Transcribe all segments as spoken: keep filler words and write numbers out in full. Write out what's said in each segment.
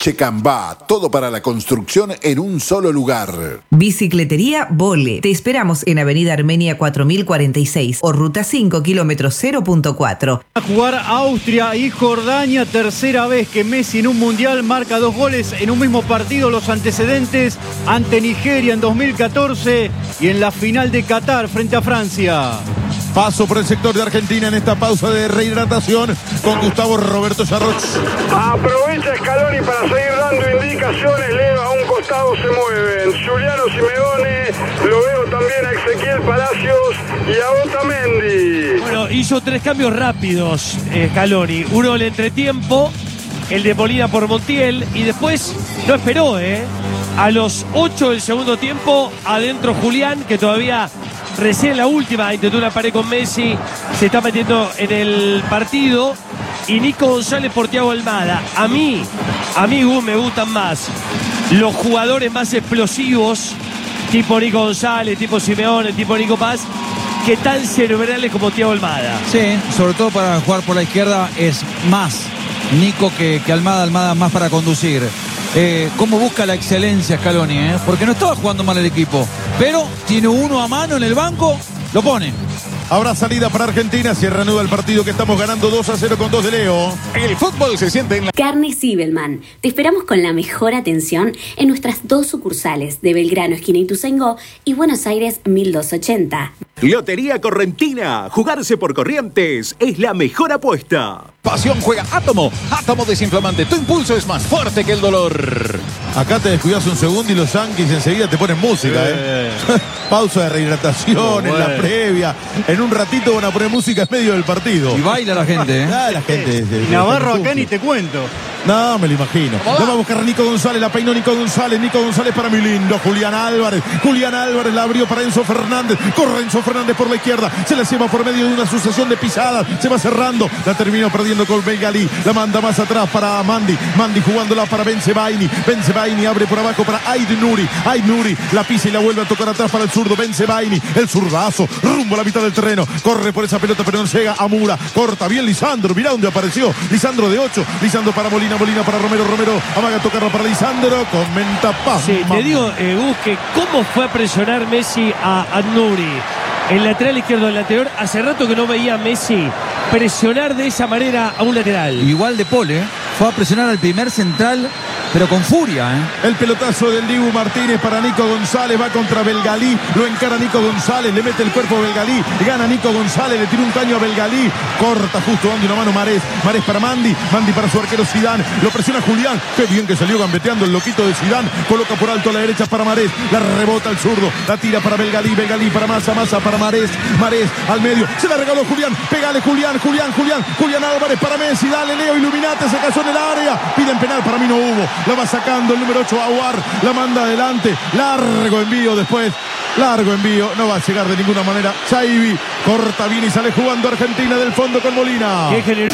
Checambá, todo para la construcción en un solo lugar. Bicicletería Vole. Te esperamos en Avenida Armenia cuatro mil cuarenta y seis o Ruta cinco, kilómetro cero punto cuatro. A jugar Austria y Jordania, tercera vez que Messi en un mundial marca dos goles en un mismo partido. Los antecedentes ante Nigeria en dos mil catorce y en la final de Qatar frente a Francia. Paso por el sector de Argentina en esta pausa de rehidratación con Gustavo Roberto Sarroch. Aprovecha Scaloni para seguir dando indicaciones. Leva a un costado, se mueven Giuliano Simeone, lo veo también a Ezequiel Palacios y a Otamendi. Bueno, hizo tres cambios rápidos eh, Scaloni. Uno el entretiempo, el de Molina por Montiel, y después no esperó, ¿eh? A los ocho del segundo tiempo, adentro Julián, que todavía recién la última intentó una pared con Messi, se está metiendo en el partido, y Nico González por Thiago Almada. A mí, a mí uh, me gustan más los jugadores más explosivos, tipo Nico González, tipo Simeone, tipo Nico Paz, que tan cerebrales como Thiago Almada. Sí, sobre todo para jugar por la izquierda es más Nico que, que Almada, Almada más para conducir. Eh, cómo busca la excelencia Scaloni, eh? Porque no estaba jugando mal el equipo, pero tiene uno a mano en el banco, lo pone. Habrá salida para Argentina, se reanuda el partido que estamos ganando dos a cero con dos de Leo. El fútbol se siente en la... Carne Zibelman. Te esperamos con la mejor atención en nuestras dos sucursales de Belgrano, esquina Ituzaingó, y Buenos Aires mil doscientos ochenta. Lotería Correntina. Jugarse por Corrientes es la mejor apuesta. Pasión juega Átomo. Átomo desinflamante. Tu impulso es más fuerte que el dolor. Acá te descuidas un segundo y los Yankees enseguida te ponen música, ¿eh? Pausa de rehidratación, oh, en la previa. En un ratito van a poner música en medio del partido. Y baila la gente, ¿eh? Ah, la gente. Y Navarro acá ni te cuento. No, me lo imagino. La va a buscar Nico González, la peinó Nico González. Nico González para mi lindo Julián Álvarez. Julián Álvarez la abrió para Enzo Fernández. Corre Enzo Fernández por la izquierda. Se la lleva por medio de una sucesión de pisadas. Se va cerrando. La terminó perdiendo con Belgalí. La manda más atrás para Mandi. Mandi jugándola para Benzebaini. Benzebaini abre por abajo para Aït-Nouri. Aït-Nouri la pisa y la vuelve a tocar atrás para el zurdo. Benzebaini. El zurdazo. Rumbo a la mitad del terreno. Corre por esa pelota, pero no llega a Mura. Corta bien Lisandro. Mirá dónde apareció. Lisandro de ocho. Lisandro para Molina. Molina para Romero. Romero amaga a tocarla para Lisandro. Comenta Paz. Sí, te digo, eh, Gus, que cómo fue a presionar Messi a Aït-Nouri. El lateral izquierdo del anterior. Hace rato que no veía a Messi presionar de esa manera a un lateral. Igual de Paul, ¿eh? Fue a presionar al primer central, pero con furia, ¿eh? El pelotazo del Dibu Martínez para Nico González. Va contra Belgalí. Lo encara Nico González. Le mete el cuerpo a Belgalí. Gana Nico González. Le tira un caño a Belgalí. Corta justo dando una mano Marés. Marés para Mandi. Mandi para su arquero Zidane. Lo presiona Julián. Qué bien que salió gambeteando el loquito de Zidane. Coloca por alto a la derecha para Marés. La rebota el zurdo. La tira para Belgalí. Belgalí para Massa. Massa para Marés. Marés al medio. Se la regaló Julián. Pégale Julián. Julián. Julián. Julián Álvarez para Messi. Dale Leo. Iluminate. Se cayó en el área. Piden penal. Para mí no hubo. La va sacando el número ocho Aouar. La manda adelante. Largo envío después. Largo envío. No va a llegar de ninguna manera. Chaibi corta bien y sale jugando Argentina del fondo con Molina.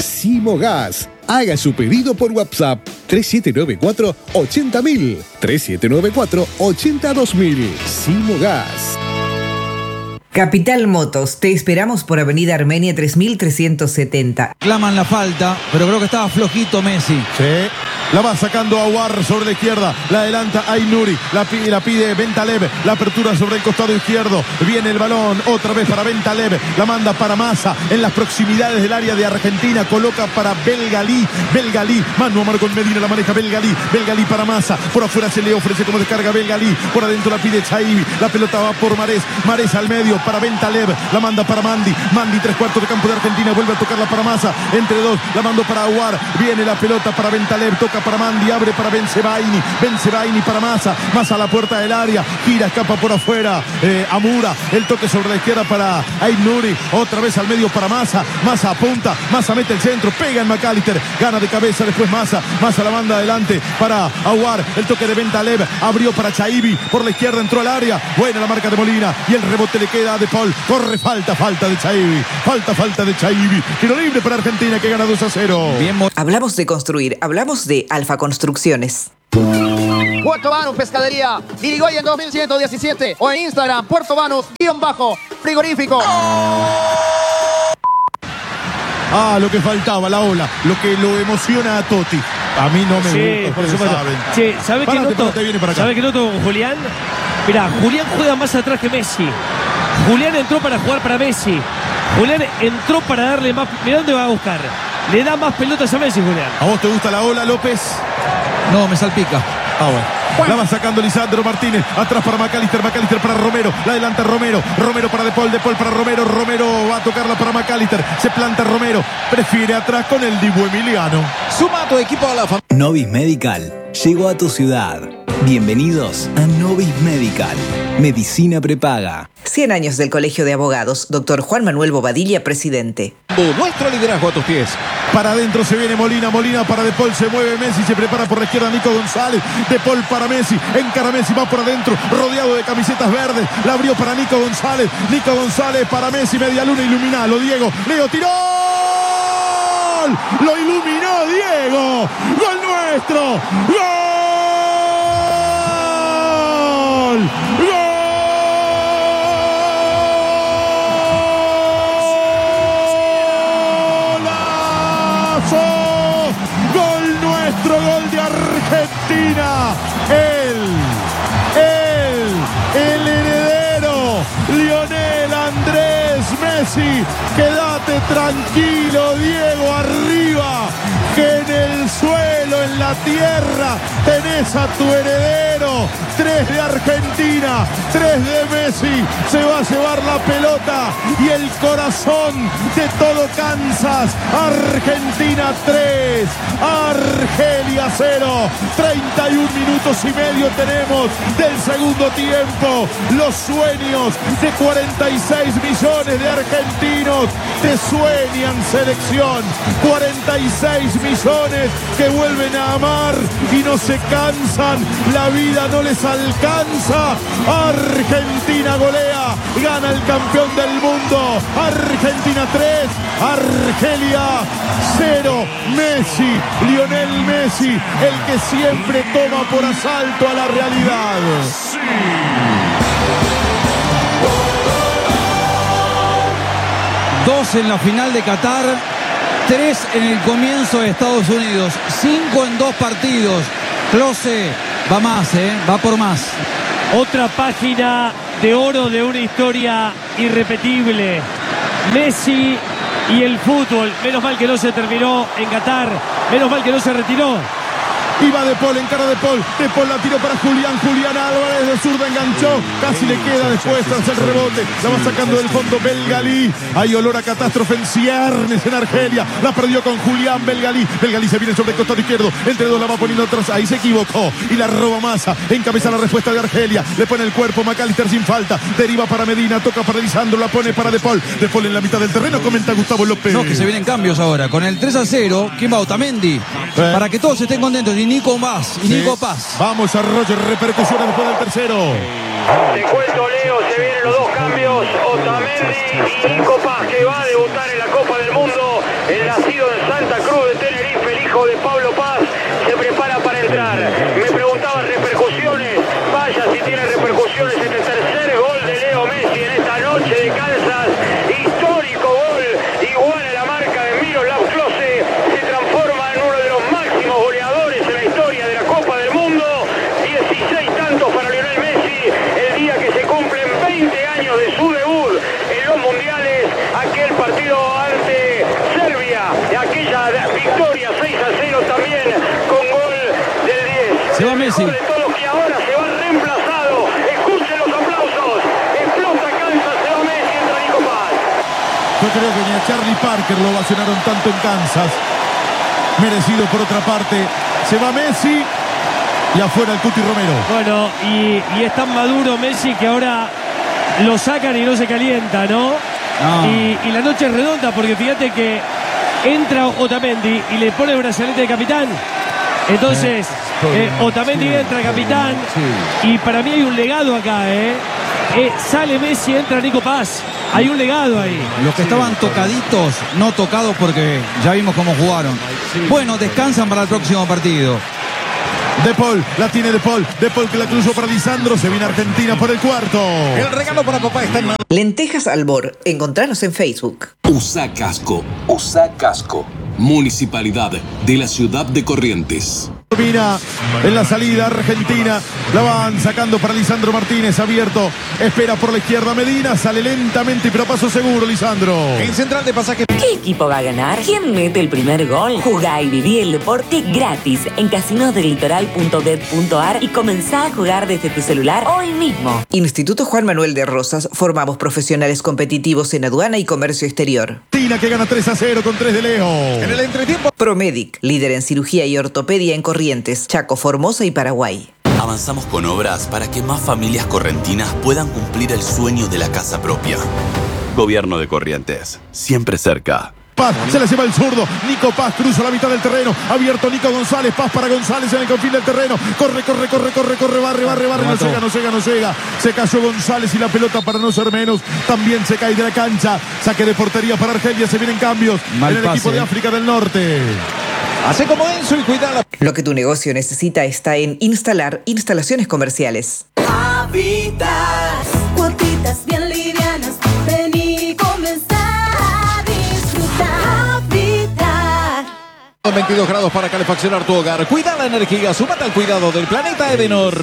Simogas. Haga su pedido por WhatsApp tres siete nueve cuatro ochenta mil. tres siete nueve cuatro ochenta dos mil. Simogas. Capital Motos, te esperamos por Avenida Armenia tres mil trescientos setenta. Claman la falta, pero creo que estaba flojito Messi. Sí. La va sacando Aouar sobre la izquierda. La adelanta Aït-Nouri. La pide, la pide Bentaleb. La apertura sobre el costado izquierdo. Viene el balón otra vez para Bentaleb. La manda para Massa. En las proximidades del área de Argentina. Coloca para Belgalí. Belgalí. Mano a mano con Medina. La maneja Belgalí. Belgalí para Massa. Por afuera se le ofrece como descarga Belgalí. Por adentro la pide Chaibi. La pelota va por Marés. Marés al medio para Bentaleb. La manda para Mandi. Mandi tres cuartos de campo de Argentina. Vuelve a tocarla para Massa. Entre dos. La mandó para Aouar. Viene la pelota para Bentaleb. Toca para Mandi, abre para Benzebaini, Benzebaini para Massa, Massa a la puerta del área, gira, escapa por afuera, eh, Amura, el toque sobre la izquierda para Aït-Nouri, otra vez al medio para Massa, Massa apunta, Massa mete el centro, pega en McAllister, gana de cabeza después Massa, Massa la manda adelante para Aouar, el toque de Bentaleb, abrió para Chaibi, por la izquierda entró al área, buena la marca de Molina, y el rebote le queda a De Paul, corre, falta, falta de Chaibi, falta, falta de Chaibi, tiro libre para Argentina que gana dos a cero. Bien, hablamos de construir, hablamos de Alfa Construcciones. Puerto Banus Pescadería, Irigoyen dos mil ciento diecisiete o en Instagram, Puerto Banus, guión bajo, frigorífico. Ah, lo que faltaba, la ola, lo que lo emociona a Totti. A mí no me Sí, gusta, por ustedes supuesto. saben. Che, ¿sabés qué Párate, noto? párate, viene para acá. ¿Sabés qué noto con Julián? Mirá, Julián juega más atrás que Messi. Julián entró para jugar para Messi. Julián entró para darle más... Mirá dónde va a buscar. Le da más pelotas a Messi, Julián. ¿A vos te gusta la ola, López? No, me salpica. Ah, bueno. La va sacando Lisandro Martínez. Atrás para McAllister. McAllister para Romero. La adelanta Romero. Romero para De Paul. De Paul para Romero. Romero va a tocarla para McAllister. Se planta Romero. Prefiere atrás con el Dibu Emiliano. Suma a tu equipo a la familia. Novis Medical llegó a tu ciudad. Bienvenidos a Novis Medical. Medicina prepaga. cien años del Colegio de Abogados. Doctor Juan Manuel Bobadilla, presidente. Nuestro liderazgo a tus pies. Para adentro se viene Molina, Molina para De Paul, se mueve Messi, se prepara por la izquierda Nico González, De Paul para Messi, encara Messi, va por adentro, rodeado de camisetas verdes, la abrió para Nico González, Nico González para Messi, media luna, iluminalo, Diego, Leo tiró, lo iluminó Diego, gol nuestro, gol, gol. Gol nuestro, gol de Argentina. Él, él, el heredero, Lionel Andrés Messi. Quédate tranquilo, Diego, arriba, que en el suelo, en la tierra, tenés a tu heredero. Tres de Argentina, tres de Messi. Se va a llevar la pelota y el corazón de todo Kansas. Argentina tres, Argelia cero. treinta y un minutos y medio tenemos del segundo tiempo. Los sueños de cuarenta y seis millones de argentinos te sueñan, selección. cuarenta y seis millones que vuelven a amar y no se cansan. La vida no les alcanza. Argentina golea, gana el campeón del mundo. Argentina tres, Argelia cero. Messi, Lionel Messi, el que siempre toma por asalto a la realidad. Sí. Dos en la final de Qatar, tres en el comienzo de Estados Unidos, cinco en dos partidos. Klose va más, ¿eh? Va por más. Otra página de oro de una historia irrepetible. Messi y el fútbol. Menos mal que no se terminó en Qatar. Menos mal que no se retiró. Iba De Paul, encara De Paul. De Paul la tiró para Julián. Julián Álvarez de zurda enganchó. Casi le queda después tras el rebote. La va sacando del fondo Belgalí. Hay olor a catástrofe en ciernes en Argelia. La perdió con Julián Belgalí. Belgalí se viene sobre el costado izquierdo. Entre dos la va poniendo atrás. Ahí se equivocó. Y la roba Massa. Encabeza la respuesta de Argelia. Le pone el cuerpo McAllister sin falta. Deriva para Medina. Toca para Lisandro. La pone para De Paul. De Paul en la mitad del terreno. Comenta Gustavo López. No, que se vienen cambios ahora. Con el tres a cero, ¿quién va? Otamendi. Eh. Para que todos estén contentos. Y Nico Paz. Y sí. Nico Paz. Vamos a Roger. Repercusiones después del tercero. Te cuento, Leo, se vienen los dos cambios. Otamendi y Nico Paz, que va a debutar en la Copa del Mundo. El nacido en Santa Cruz de Tenerife, el hijo de Pablo Paz, se prepara para entrar. Me preguntaban repercusiones. Vaya si tiene repercusiones este tercer gol de Leo Messi en esta noche de Kansas. Histórico gol, igual a la marca de Miroslav Klose. Se transforma en uno de los máximos goleadores en la historia de la Copa del Mundo. dieciséis tantos para Lionel Messi. El día que se cumplen veinte años de su debut en los mundiales. Aquel partido ante Serbia. Aquella victoria seis a cero también con gol del diez. Se va Messi. De todos que ahora se va reemplazado. Escuchen los aplausos. Explota Kansas, se va Messi, entra Nico Paz. Yo creo que ni a Charlie Parker lo ovacionaron tanto en Kansas. Merecido por otra parte. Se va Messi y afuera el Cuti Romero. Bueno, y, y es tan maduro Messi que ahora lo sacan y no se calienta, ¿no? No. Y, y la noche es redonda porque fíjate que entra Otamendi y le pone el brazalete de capitán. Entonces, eh, Otamendi sí, entra capitán sí. Y para mí hay un legado acá, ¿eh? eh sale Messi, entra Nico Paz. Hay un legado ahí. Los que estaban tocaditos, no tocados porque ya vimos cómo jugaron. Bueno, descansan para el próximo partido. De Paul, la tiene De Paul. De Paul que la cruzó para Lisandro. Se viene Argentina por el cuarto. El regalo para papá está en mano. Lentejas Albor. Encontranos en Facebook. Usa casco. Usa casco. Municipalidad de la Ciudad de Corrientes. Mira, en la salida Argentina, la van sacando para Lisandro Martínez, abierto, espera por la izquierda Medina, sale lentamente pero a paso seguro Lisandro. En central de pasaje. ¿Qué equipo va a ganar? ¿Quién mete el primer gol? Jugá y viví el deporte gratis en casinos del litoral punto bet punto ar y comenzá a jugar desde tu celular hoy mismo. Instituto Juan Manuel de Rosas, formamos profesionales competitivos en aduana y comercio exterior. Tina que gana tres a cero con tres de Leo. En el entretiempo, Promedic, líder en cirugía y ortopedia en Corrientes, Chaco, Formosa y Paraguay. Avanzamos con obras para que más familias correntinas puedan cumplir el sueño de la casa propia. Gobierno de Corrientes, siempre cerca. Paz, se la lleva el zurdo, Nico Paz cruza la mitad del terreno, abierto Nico González, Paz para González en el confín del terreno, corre, corre, corre, corre, corre, barre, barre, barre, no llega, no llega, no llega, se cayó González y la pelota para no ser menos, también se cae de la cancha, saque de portería para Argelia, se vienen cambios Mal en el pase. equipo de África del Norte. Hace como Enzo y cuidado. Lo que tu negocio necesita está en Instalar Instalaciones Comerciales. Habitas, cuotitas bien livianas, ven y comenzar a disfrutar. Habitat. veintidós grados para calefaccionar tu hogar. Cuida la energía, súmate al cuidado del planeta Edenor.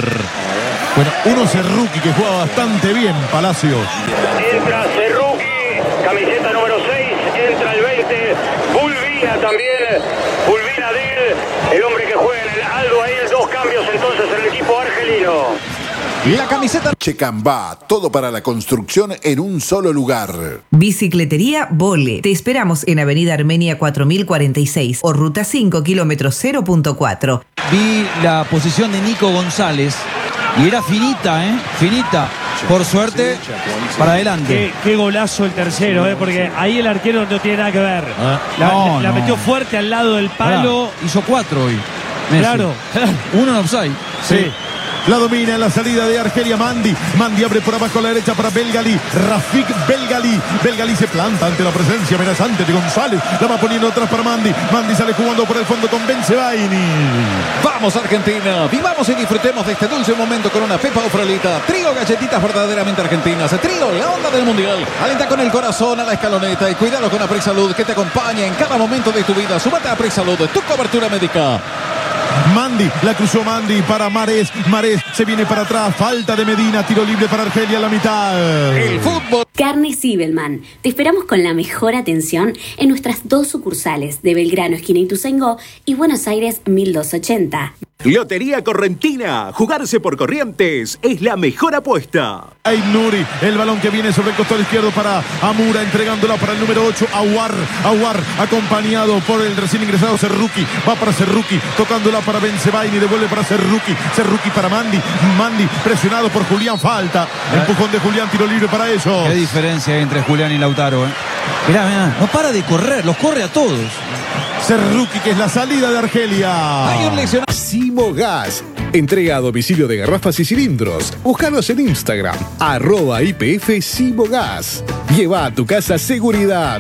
Bueno, uno Cerruqui que juega bastante bien, Palacios. Entra Cerruqui, camiseta número seis, entra el veinte, Bulvina también, Bulvina Del, el hombre que juega en el Aldo ahí, dos cambios entonces en el equipo argelino. La camiseta Checambá, todo para la construcción en un solo lugar. Bicicletería Vole. Te esperamos en Avenida Armenia cuatro mil cuarenta y seis o Ruta cinco, kilómetro cero punto cuatro. Vi la posición de Nico González y era finita, ¿eh? Finita. Por suerte, para adelante. Qué, qué golazo el tercero, ¿eh? Porque ahí el arquero no tiene nada que ver. Ah, la, no, la, la no. metió fuerte al lado del palo. Pará, hizo cuatro hoy. Messi. Claro. Uno en offside. Sí. La domina en la salida de Argelia Mandi. Mandi abre por abajo a la derecha para Belgali. Rafik Belgali. Belgali se planta ante la presencia amenazante de González. La va poniendo atrás para Mandi. Mandi sale jugando por el fondo con Benzebaini. Vamos Argentina, vivamos y disfrutemos de este dulce momento con una pepa o frolita. Trío galletitas verdaderamente argentinas. Trío, la onda del mundial. Alenta con el corazón a la escaloneta y cuidado con Aprix Salud que te acompaña en cada momento de tu vida. Súmate a Aprix Salud, tu cobertura médica. Mandi, la cruzó Mandi para Marés. Marés se viene para atrás. Falta de Medina, tiro libre para Argelia a la mitad. El fútbol. Carnes Sibelman. Te esperamos con la mejor atención en nuestras dos sucursales de Belgrano, esquina Ituzaingó y Buenos Aires mil doscientos ochenta. Lotería Correntina. Jugarse por Corrientes es la mejor apuesta. Aid Nuri, el balón que viene sobre el costado izquierdo para Amura, entregándola para el número ocho, Aguar. Aguar, acompañado por el recién ingresado Cerruqui. Va para Cerruqui, tocándola para Benzebaini, devuelve para Cerruqui. Cerruqui para Mandi. Mandi, presionado por Julián, falta. Empujón de Julián, tiro libre para ellos. Qué diferencia hay entre Julián y Lautaro, ¿eh? Mirá, mirá, no para de correr, los corre a todos. Cerruqui, que es la salida de Argelia. Hay un leccionario. Simo Gas. Entrega a domicilio de garrafas y cilindros. Búscanos en Instagram. Arroba I P F Simo Gas. Lleva a tu casa seguridad.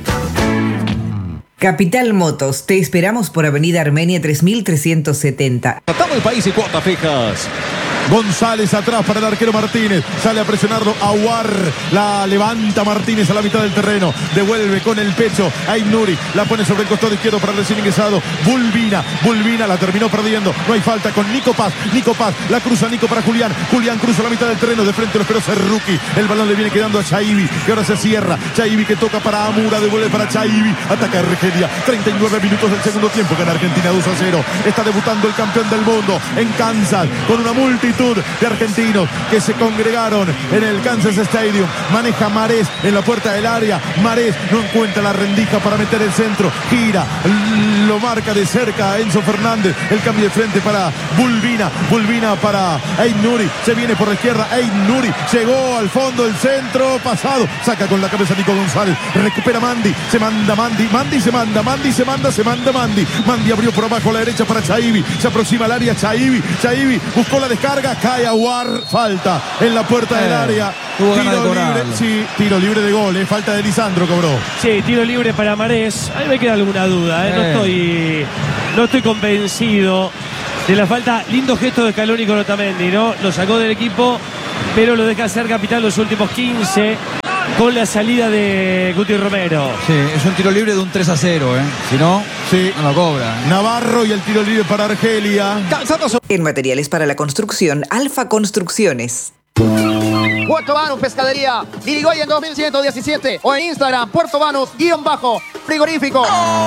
Capital Motos. Te esperamos por Avenida Armenia tres mil trescientos setenta. Tratado el país y cuotas fijas. González atrás para el arquero Martínez. Sale a presionarlo Aguar. La levanta Martínez a la mitad del terreno. Devuelve con el pecho a Nuri. La pone sobre el costado izquierdo para el recién ingresado Bulvina. Bulvina la terminó perdiendo. No hay falta con Nico Paz. Nico Paz. La cruza Nico para Julián. Julián cruza la mitad del terreno. De frente lo esperó Cerruqui. El balón le viene quedando a Chaibi. Que ahora se cierra. Chaibi que toca para Amura. Devuelve para Chaibi. Ataca Argelia. treinta y nueve minutos del segundo tiempo. Gana Argentina dos a cero. Está debutando el campeón del mundo en Kansas. Con una multitud de argentinos que se congregaron en el Kansas Stadium. Maneja Marés en la puerta del área. Marés no encuentra la rendija para meter el centro. Gira, lo marca de cerca Enzo Fernández. El cambio de frente para Bulvina. Bulvina para Aid Nuri. Se viene por la izquierda. Aid Nuri llegó al fondo del centro. Pasado. Saca con la cabeza Nico González. Recupera Mandi. Se manda Mandi. Mandi se manda. Mandi se manda. Se manda Mandi. Mandi abrió por abajo a la derecha para Chaibi. Se aproxima al área Chaibi. Chaibi buscó la descarga. Cae Aguar. Falta en la puerta eh, del área. Tiro libre. Sí, tiro libre de gol. Eh. Falta de Lisandro cobró. Sí, tiro libre para Marés. A mí me queda alguna duda. Eh. No, estoy, no estoy convencido de la falta. Lindo gesto de Scaloni con Otamendi, ¿no? Lo sacó del equipo, pero lo deja ser capitán los últimos quince. con la salida de Guti Romero. Sí, es un tiro libre de un tres a cero, ¿eh? Si no, sí, no lo cobra. ¿eh? Navarro y el tiro libre para Argelia. En materiales para la construcción, Alfa Construcciones. Puerto Banús Pescadería, Irigoyen dos mil ciento diecisiete o en Instagram, Puerto Banús, guión bajo, frigorífico.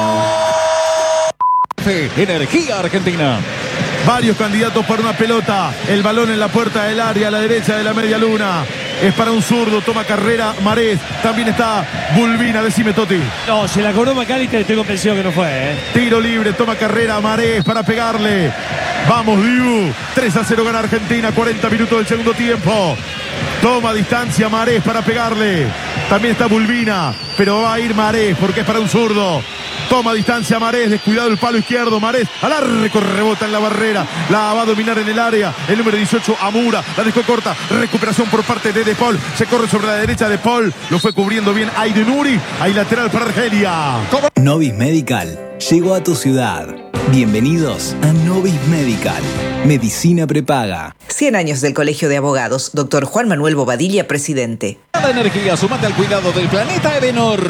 Energía Argentina. Varios candidatos para una pelota. El balón en la puerta del área, a la derecha de la media luna. Es para un zurdo, toma carrera Marés. También está Bulbina, decime Toti. No, se la cobró Macalister, estoy convencido que no fue. ¿eh? Tiro libre, toma carrera Marés para pegarle. Vamos, Dibu. tres a cero gana Argentina, cuarenta minutos del segundo tiempo. Toma distancia Marés para pegarle. También está Bulbina, pero va a ir Marés porque es para un zurdo. Toma distancia Marés, descuidado el palo izquierdo. Marés al arco, rebota en la barrera. La va a dominar en el área. El número dieciocho, Amura. La dejó corta. Recuperación por parte de De Paul. Se corre sobre la derecha de Paul. Lo fue cubriendo bien Aydenouri. Hay lateral para Argelia. Novis Medical llegó a tu ciudad. Bienvenidos a Novis Medical. Medicina prepaga. cien años del Colegio de Abogados. Doctor Juan Manuel Bobadilla, presidente. La energía, sumate al cuidado del planeta Edenor.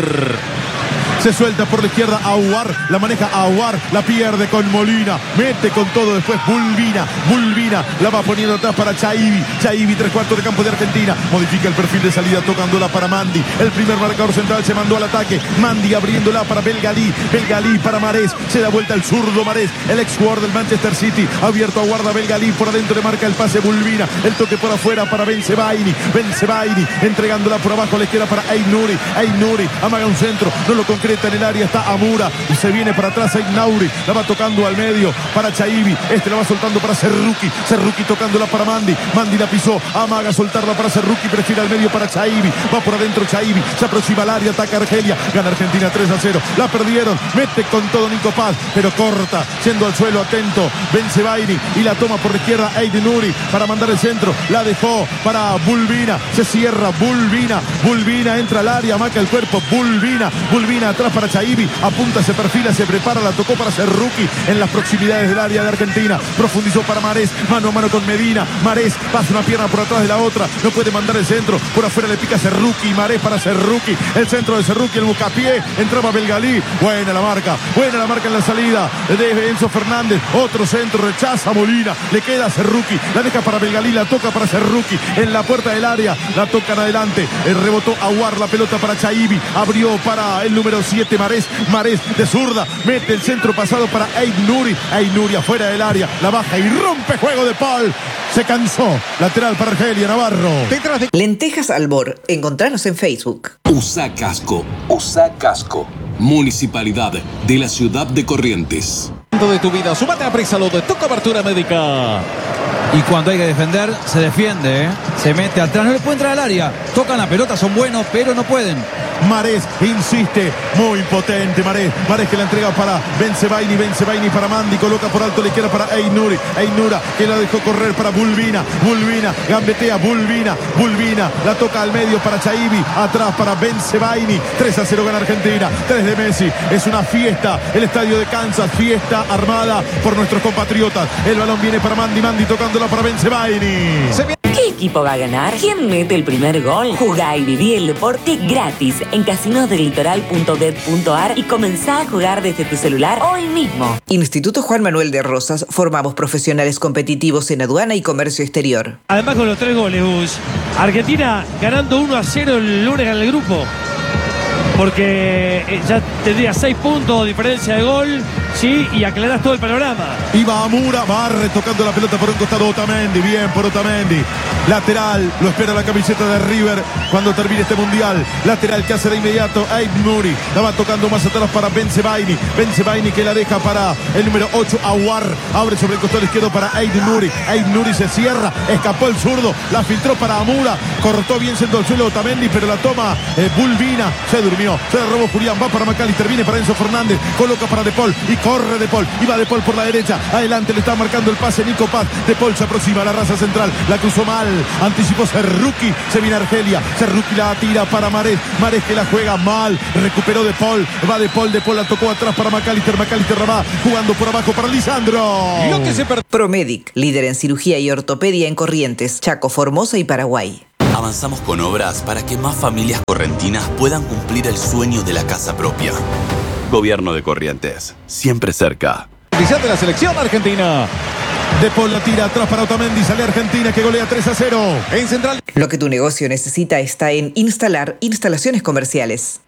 Se suelta por la izquierda Aouar, la maneja Aouar, la pierde con Molina, mete con todo después Bulbina, Bulbina, la va poniendo atrás para Chaibi, Chaibi, tres cuartos de campo de Argentina, modifica el perfil de salida tocándola para Mandi, el primer marcador central se mandó al ataque, Mandi abriéndola para Belgalí, Belgalí para Marés, se da vuelta el zurdo Marés, el ex jugador del Manchester City, abierto a guarda Belgalí, por adentro le marca el pase Bulbina, el toque por afuera para Bensebaini, Bensebaini, entregándola por abajo a la izquierda para Aydenouri, Aydenouri, amaga un centro, no lo concreta. En el área está Amura y se viene para atrás Aydenouri, la va tocando al medio para Chaibi, este la va soltando para Serruki, Serruki tocándola para Mandi, Mandi la pisó, amaga soltarla para Serruki, prefiere al medio para Chaibi, va por adentro Chaibi, se aproxima al área, ataca Argelia, gana Argentina tres a cero, la perdieron, mete con todo Nico Paz, pero corta, yendo al suelo atento, Bensebaini y la toma por la izquierda Aydenouri para mandar el centro, la dejó para Bulbina, se cierra Bulbina, Bulbina entra al área, marca el cuerpo, Bulbina, Bulbina atrás para Chaibi, apunta, se perfila, se prepara, la tocó para Serruki en las proximidades del área de Argentina, profundizó para Marés, mano a mano con Medina, Marés pasa una pierna por atrás de la otra, no puede mandar el centro, por afuera le pica Serruki, Marés para Serruki, el centro de Serruki, el buscapié, entraba Belgalí, buena la marca, buena la marca en la salida de Enzo Fernández, otro centro, rechaza Molina, le queda Serruki, la deja para Belgalí, la toca para Serruki, en la puerta del área, la tocan adelante, el rebotó Aouar, la pelota para Chaibi, abrió para el número siete Marés, Marés de zurda, mete el centro pasado para Aydenouri, Aydenouri afuera del área, la baja y rompe juego de Paul, se cansó, lateral para Argelia, Navarro. Lentejas Albor, encontranos en Facebook. Usa casco, usa casco. Municipalidad de la ciudad de Corrientes. De tu vida, sumate a Presalud, tu cobertura médica. Y cuando hay que defender, se defiende, ¿eh? Se mete atrás, no le puede entrar al área. Tocan la pelota, son buenos, pero no pueden. Marés insiste, muy potente Marés, Marés que la entrega para Bensebaini, Bensebaini para Mandi, coloca por alto la izquierda para Aydenouri, Aydenoura que la dejó correr para Bulbina, Bulbina, gambetea Bulbina, Bulbina, la toca al medio para Chaibi, atrás para Bensebaini, tres a cero gana Argentina, tres de Messi, es una fiesta, el estadio de Kansas, fiesta armada por nuestros compatriotas, el balón viene para Mandi, Mandi tocándola para Bensebaini. ¿Qué equipo va a ganar? ¿Quién mete el primer gol? Jugá y viví el deporte gratis en casinos del litoral punto bet punto ar y comenzá a jugar desde tu celular hoy mismo. Instituto Juan Manuel de Rosas, formamos profesionales competitivos en aduana y comercio exterior. Además con los tres goles, Gus, Argentina ganando uno a cero el lunes en el grupo. Porque ya tendría seis puntos de diferencia de gol, sí, y aclarás todo el panorama. Iba Amura, barre tocando la pelota por un costado Otamendi, bien por Otamendi. Lateral, lo espera la camiseta de River cuando termine este mundial. Lateral que hace de inmediato Aydenouri, la va tocando más atrás para Bensebaini. Bensebaini que la deja para el número ocho, Aouar. Abre sobre el costado izquierdo para Aydenouri. Aydenouri se cierra, escapó el zurdo, la filtró para Amura. Cortó bien siendo el suelo Otamendi, pero la toma eh, Bulbina. Se durmió, se robó Julián, va para Macalister, viene para Enzo Fernández, coloca para De Paul y corre De Paul. Y va De Paul por la derecha, adelante le está marcando el pase Nico Paz. De Paul se aproxima a la raza central, la cruzó mal, anticipó Serruki, se viene Argelia, Serruki la tira para Marés, Marés que la juega mal, recuperó De Paul, va De Paul, De Paul la tocó atrás para Macalister, Macalister va jugando por abajo para Lisandro. Promedic, líder en cirugía y ortopedia en Corrientes, Chaco, Formosa y Paraguay. Avanzamos con obras para que más familias correntinas puedan cumplir el sueño de la casa propia. Gobierno de Corrientes, siempre cerca. Oficial de la selección argentina. De Paul la tira atrás para Otamendi, sale Argentina que golea tres a cero. En central. Lo que tu negocio necesita está en Instalar Instalaciones Comerciales.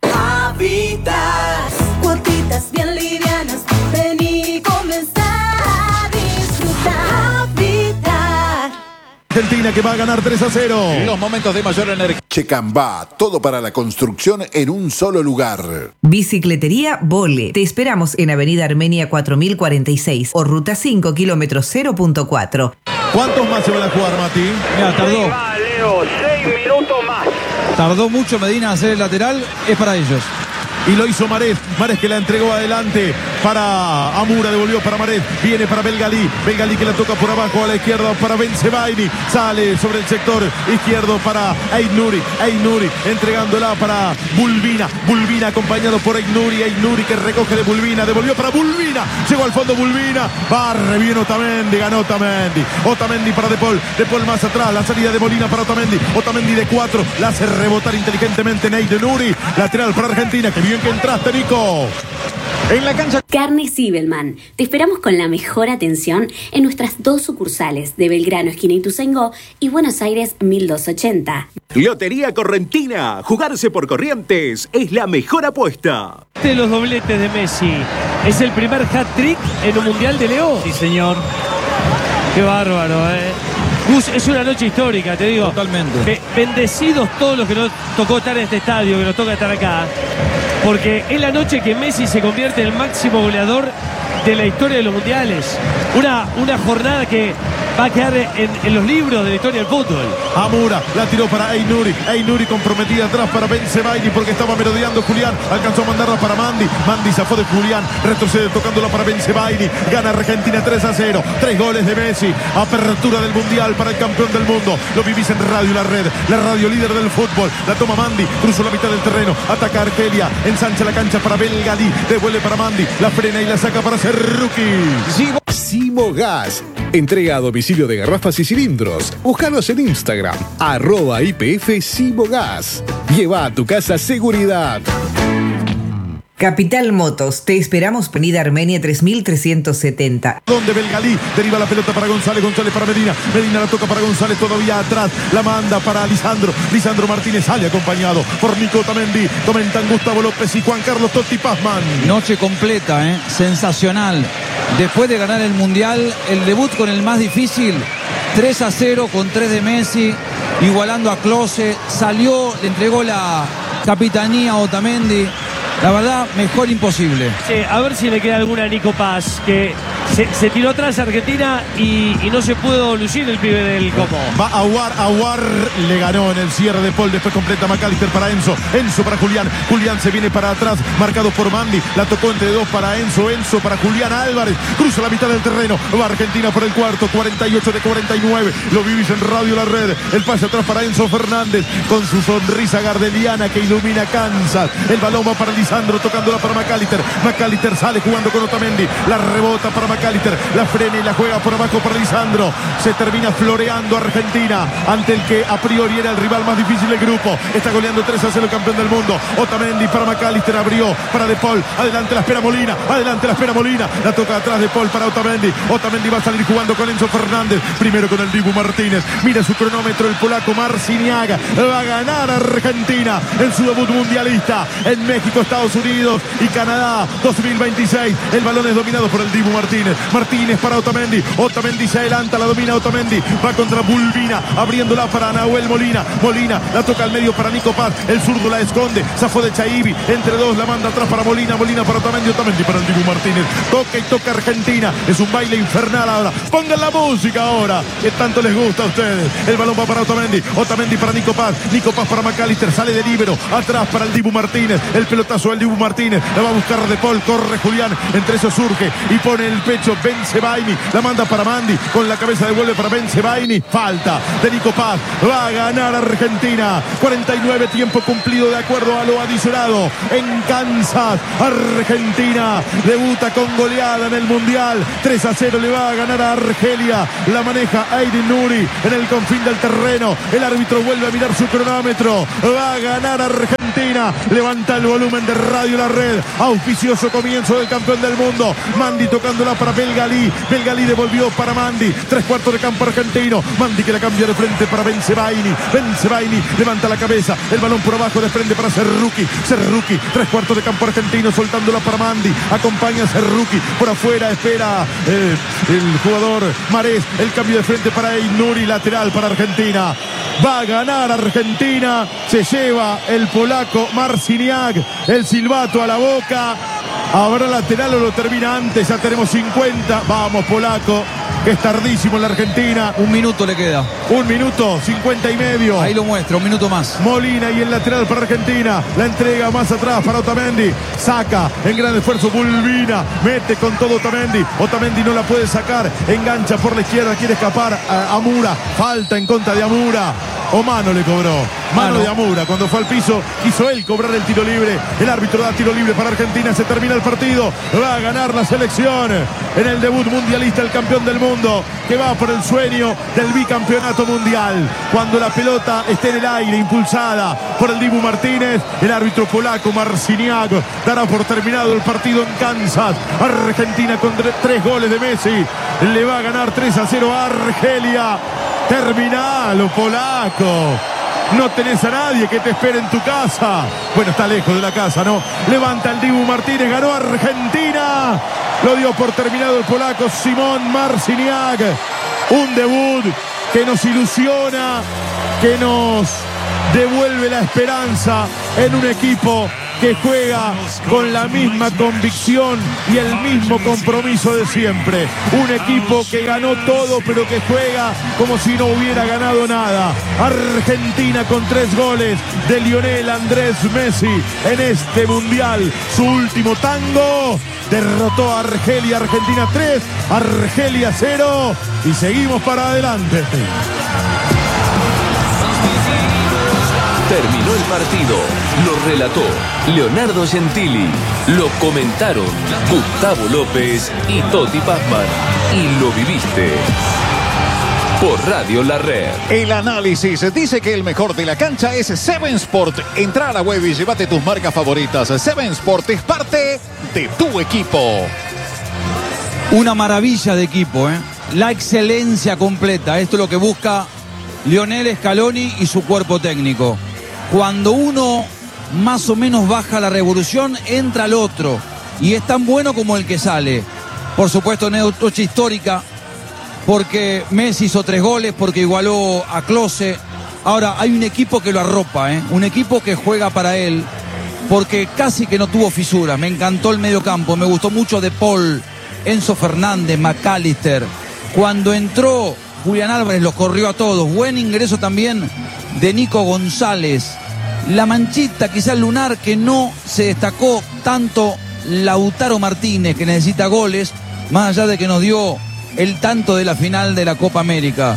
Habitas, cuotitas bien livianas, ven y comenzá a disfrutar. Habitat. Argentina que va a ganar tres a cero. Los momentos de mayor energía. Checambá, todo para la construcción en un solo lugar. Bicicletería Vole. Te esperamos en Avenida Armenia cuatro mil cuarenta y seis o Ruta cinco, kilómetro cero punto cuatro. ¿Cuántos más se van a jugar, Mati? Mira, tardó. Va, Leo, seis minutos más. Tardó mucho Medina a hacer el lateral. Es para ellos. Y lo hizo Maret. Maret que la entregó adelante para Amura, devolvió para Maret. Viene para Belgalí. Belgalí que la toca por abajo a la izquierda para Bensebaini. Sale sobre el sector izquierdo para Aynuri. Aynuri entregándola para Bulbina. Bulbina acompañado por Aynuri. Aynuri que recoge de Bulbina. Devolvió para Bulbina. Llegó al fondo Bulbina. Barre bien Otamendi. Ganó Otamendi. Otamendi para De Paul. De Paul más atrás. La salida de Molina para Otamendi. Otamendi de cuatro. La hace rebotar inteligentemente Aynuri. Lateral para Argentina. Que bien que entraste, Nico. En la cancha. Carnes Zibelman. Te esperamos con la mejor atención en nuestras dos sucursales de Belgrano, esquina Ituzaingó, y Buenos Aires mil doscientos ochenta. Lotería Correntina. Jugarse por Corrientes es la mejor apuesta. De los dobletes de Messi. ¿Es el primer hat-trick en un Mundial de Leo? Sí, señor. Qué bárbaro, ¿eh? Gus, es una noche histórica, te digo. Totalmente. Be- bendecidos todos los que nos tocó estar en este estadio, que nos toca estar acá. Porque es la noche que Messi se convierte en el máximo goleador de la historia de los mundiales. Una, una jornada que va a quedar en, en los libros de la historia del fútbol. Amura la tiró para Aynuri. Aynuri comprometida atrás para Bensebaini porque estaba merodeando Julián. Alcanzó a mandarla para Mandi. Mandi zafó de Julián. Retrocede tocándola para Bensebaini. Gana Argentina tres a cero. Tres goles de Messi. Apertura del mundial para el campeón del mundo. Lo vivís en Radio La Red. La radio líder del fútbol. La toma Mandi. Cruzó la mitad del terreno. Ataca Argelia. Ensancha la cancha para Belgalí. Devuelve para Mandi. La frena y la saca para Cerruki. Simo Gas. Entrega a domicilio de garrafas y cilindros. Búscanos en Instagram. Arroba I P F Simo Gas. Lleva a tu casa seguridad. Capital Motos. Te esperamos Avenida Armenia tres mil trescientos setenta. Donde Belgalí deriva la pelota para González, González para Medina, Medina la toca para González todavía atrás, la manda para Lisandro, Lisandro Martínez sale acompañado por Nico Otamendi, comentan Gustavo López y Juan Carlos Totti Pazman. Noche completa, ¿eh? Sensacional. Después de ganar el Mundial, el debut con el más difícil, tres a cero con tres de Messi, igualando a Klose, salió, le entregó la capitanía a Otamendi. La verdad, mejor imposible. Sí, a ver si le queda alguna a Nico Paz, que se, se tiró atrás a Argentina y, y no se pudo lucir el pibe del Como. Va a Aguar, Aguar le ganó en el cierre de Paul, después completa McAllister para Enzo, Enzo para Julián, Julián se viene para atrás, marcado por Mandi, la tocó entre dos para Enzo, Enzo para Julián Álvarez, cruza la mitad del terreno, va Argentina por el cuarto, cuarenta y ocho de cuarenta y nueve, lo vivís en Radio La Red, el pase atrás para Enzo Fernández, con su sonrisa gardeliana que ilumina Kansas, el balón va para Lisandro, tocándola para McAllister, McAllister sale jugando con Otamendi, la rebota para McAllister, la frena y la juega por abajo para Lisandro, se termina floreando Argentina, ante el que a priori era el rival más difícil del grupo, está goleando tres a cero el campeón del mundo, Otamendi para McAllister, abrió para De Paul, adelante la espera Molina, adelante la espera Molina, la toca atrás De Paul para Otamendi, Otamendi va a salir jugando con Enzo Fernández, primero con el Dibu Martínez, mira su cronómetro el polaco Marciniaga, va a ganar Argentina en su debut mundialista, en México, Estados Unidos y Canadá dos mil veintiséis, el balón es dominado por el Dibu Martínez, Martínez para Otamendi, Otamendi se adelanta, la domina Otamendi, va contra Bulbina, abriéndola para Nahuel Molina, Molina la toca al medio para Nico Paz, el zurdo la esconde, zafó de Chaibi, entre dos la manda atrás para Molina, Molina para Otamendi, Otamendi para el Dibu Martínez, toca y toca Argentina, es un baile infernal ahora, pongan la música ahora, que tanto les gusta a ustedes, el balón va para Otamendi, Otamendi para Nico Paz, Nico Paz para McAllister, sale de líbero, atrás para el Dibu Martínez, el pelotazo del Dibu Martínez, la va a buscar De Paul, corre Julián, entre eso surge y pone el pecho Bensebaini, la manda para Mandi, con la cabeza devuelve para Bensebaini, falta de Nico Paz, va a ganar Argentina, cuarenta y nueve tiempo cumplido de acuerdo a lo adicionado en Kansas. Argentina debuta con goleada en el Mundial, tres a cero le va a ganar a Argelia, la maneja Aydin Nuri en el confín del terreno, el árbitro vuelve a mirar su cronómetro, va a ganar Argentina, levanta el volumen de Radio La Red, auspicioso comienzo del campeón del mundo, Mandi tocándola para Belgalí, Belgalí devolvió para Mandi, tres cuartos de campo argentino, Mandi que la cambia de frente para Bensebaini, Bensebaini levanta la cabeza, el balón por abajo desprende para Serruki, Serruki, tres cuartos de campo argentino soltándola para Mandi, acompaña a Serruki, por afuera espera eh, el jugador Marés, el cambio de frente para Nuri, lateral para Argentina, va a ganar Argentina, se lleva el polaco Marciniak, el silbato a la boca, habrá lateral o lo termina antes, ya tenemos cincuenta, vamos polaco, que es tardísimo en la Argentina. Un minuto le queda. Un minuto, cincuenta y medio. Ahí lo muestra, un minuto más. Molina y el lateral para Argentina. La entrega más atrás para Otamendi. Saca en gran esfuerzo Bulbina. Mete con todo Otamendi. Otamendi no la puede sacar. Engancha por la izquierda. Quiere escapar a Amura. Falta en contra de Amura. O mano le cobró. Mano, mano de Amura. Cuando fue al piso, quiso él cobrar el tiro libre. El árbitro da tiro libre para Argentina. Se termina el partido. Va a ganar la selección en el debut mundialista, el campeón del mundo, que va por el sueño del bicampeonato mundial. Cuando la pelota esté en el aire, impulsada por el Dibu Martínez, el árbitro polaco Marciniak dará por terminado el partido en Kansas. Argentina con tres goles de Messi le va a ganar tres a cero a Argelia. Terminalo, polaco. No tenés a nadie que te espere en tu casa. Bueno, está lejos de la casa, ¿no? Levanta el Dibu Martínez, ganó Argentina. Lo dio por terminado el polaco Simón Marciniak. Un debut que nos ilusiona, que nos devuelve la esperanza en un equipo que juega con la misma convicción y el mismo compromiso de siempre. Un equipo que ganó todo, pero que juega como si no hubiera ganado nada. Argentina con tres goles de Lionel Andrés Messi en este mundial. Su último tango derrotó a Argelia. Argentina tres, Argelia cero. Y seguimos para adelante. Terminó el partido, lo relató Leonardo Gentili, lo comentaron Gustavo López y Toti Pazman, y lo viviste por Radio La Red. El análisis dice que el mejor de la cancha es Seven Sport. Entra a la web y llévate tus marcas favoritas. Seven Sport es parte de tu equipo. Una maravilla de equipo, ¿eh? La excelencia completa. Esto es lo que busca Lionel Scaloni y su cuerpo técnico. Cuando uno más o menos baja la revolución, entra el otro. Y es tan bueno como el que sale. Por supuesto, noche histórica, porque Messi hizo tres goles, porque igualó a Klose. Ahora, hay un equipo que lo arropa, ¿eh? Un equipo que juega para él, porque casi que no tuvo fisuras. Me encantó el mediocampo, me gustó mucho De Paul, Enzo Fernández, McAllister. Cuando entró Julián Álvarez, los corrió a todos. Buen ingreso también de Nico González. La manchita, quizá el lunar, que no se destacó tanto Lautaro Martínez, que necesita goles, más allá de que nos dio el tanto de la final de la Copa América.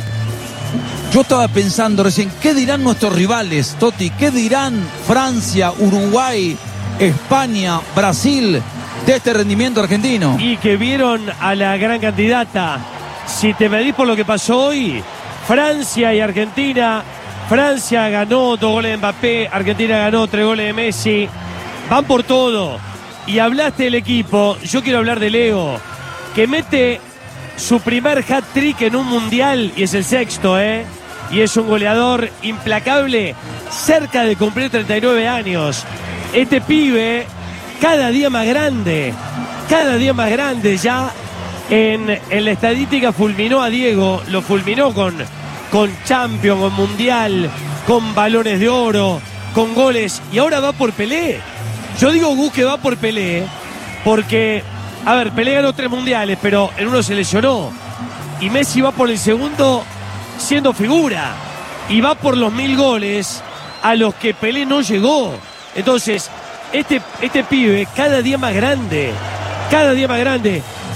Yo estaba pensando recién, ¿qué dirán nuestros rivales, Toti? ¿Qué dirán Francia, Uruguay, España, Brasil de este rendimiento argentino? Y que vieron a la gran candidata. Si te medís por lo que pasó hoy, Francia y Argentina. Francia ganó dos goles de Mbappé, Argentina ganó tres goles de Messi. Van por todo. Y hablaste del equipo, yo quiero hablar de Leo, que mete su primer hat-trick en un mundial, y es el sexto, ¿eh? Y es un goleador implacable, cerca de cumplir treinta y nueve años. Este pibe, cada día más grande, cada día más grande ya. En, en la estadística fulminó a Diego, lo fulminó con, con Champions, con Mundial, con balones de oro, con goles, y ahora va por Pelé. Yo digo, Gus, que va por Pelé, porque, a ver, Pelé ganó tres mundiales, pero en uno se lesionó, y Messi va por el segundo siendo figura, y va por los mil goles a los que Pelé no llegó. Entonces, este, este pibe cada día más grande, cada día más grande.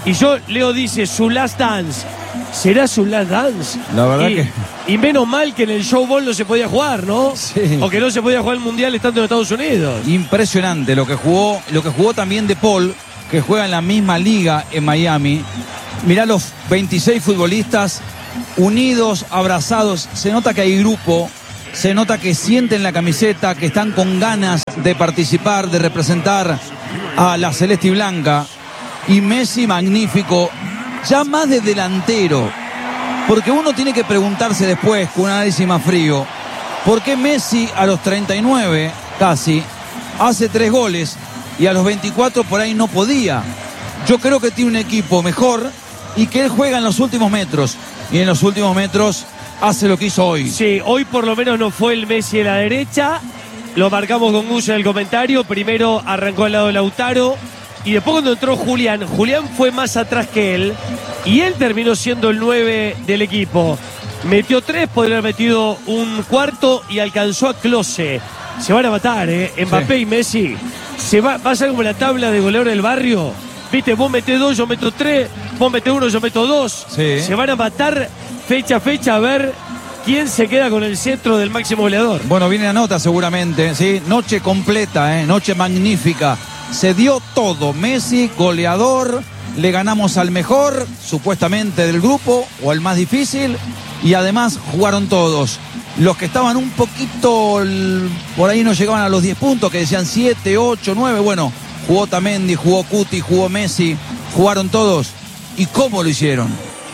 Y yo, Leo dice, su last dance. ¿Será su last dance? La verdad y, que... Y menos mal que en el Show Ball no se podía jugar, ¿no? Sí. O que no se podía jugar el Mundial estando en Estados Unidos. Impresionante lo que jugó, lo que jugó también De Paul, que juega en la misma liga en Miami. Mirá los veintiséis futbolistas unidos, abrazados. Se nota que hay grupo, se nota que sienten la camiseta, que están con ganas de participar, de representar a la celeste y blanca. Y Messi magnífico, ya más de delantero. Porque uno tiene que preguntarse después, con un análisis más frío, ¿por qué Messi a los treinta y nueve casi hace tres goles y a los veinticuatro por ahí no podía? Yo creo que tiene un equipo mejor y que él juega en los últimos metros. Y en los últimos metros hace lo que hizo hoy. Sí, hoy por lo menos no fue el Messi de la derecha. Lo marcamos con Gus en el comentario. Primero arrancó al lado de Lautaro. Y después cuando entró Julián, Julián fue más atrás que él. Y él terminó siendo el nueve del equipo. Metió tres, podría haber metido un cuarto y alcanzó a Klose. Se van a matar, ¿eh? Mbappé sí. Y Messi. Se va, va a ser como la tabla de goleador del barrio. Viste, vos metés dos, yo meto tres. Vos metés uno, yo meto dos. Sí. Se van a matar fecha a fecha a ver quién se queda con el centro del máximo goleador. Bueno, viene la nota seguramente, ¿sí? Noche completa, ¿eh? Noche magnífica. Se dio todo. Messi, goleador. Le ganamos al mejor, supuestamente, del grupo, o al más difícil. Y además jugaron todos. Los que estaban un poquito, por ahí no llegaban a los diez puntos, que decían siete, ocho, nueve. Bueno, jugó Otamendi, jugó Cuti, jugó Messi. Jugaron todos. ¿Y cómo lo hicieron?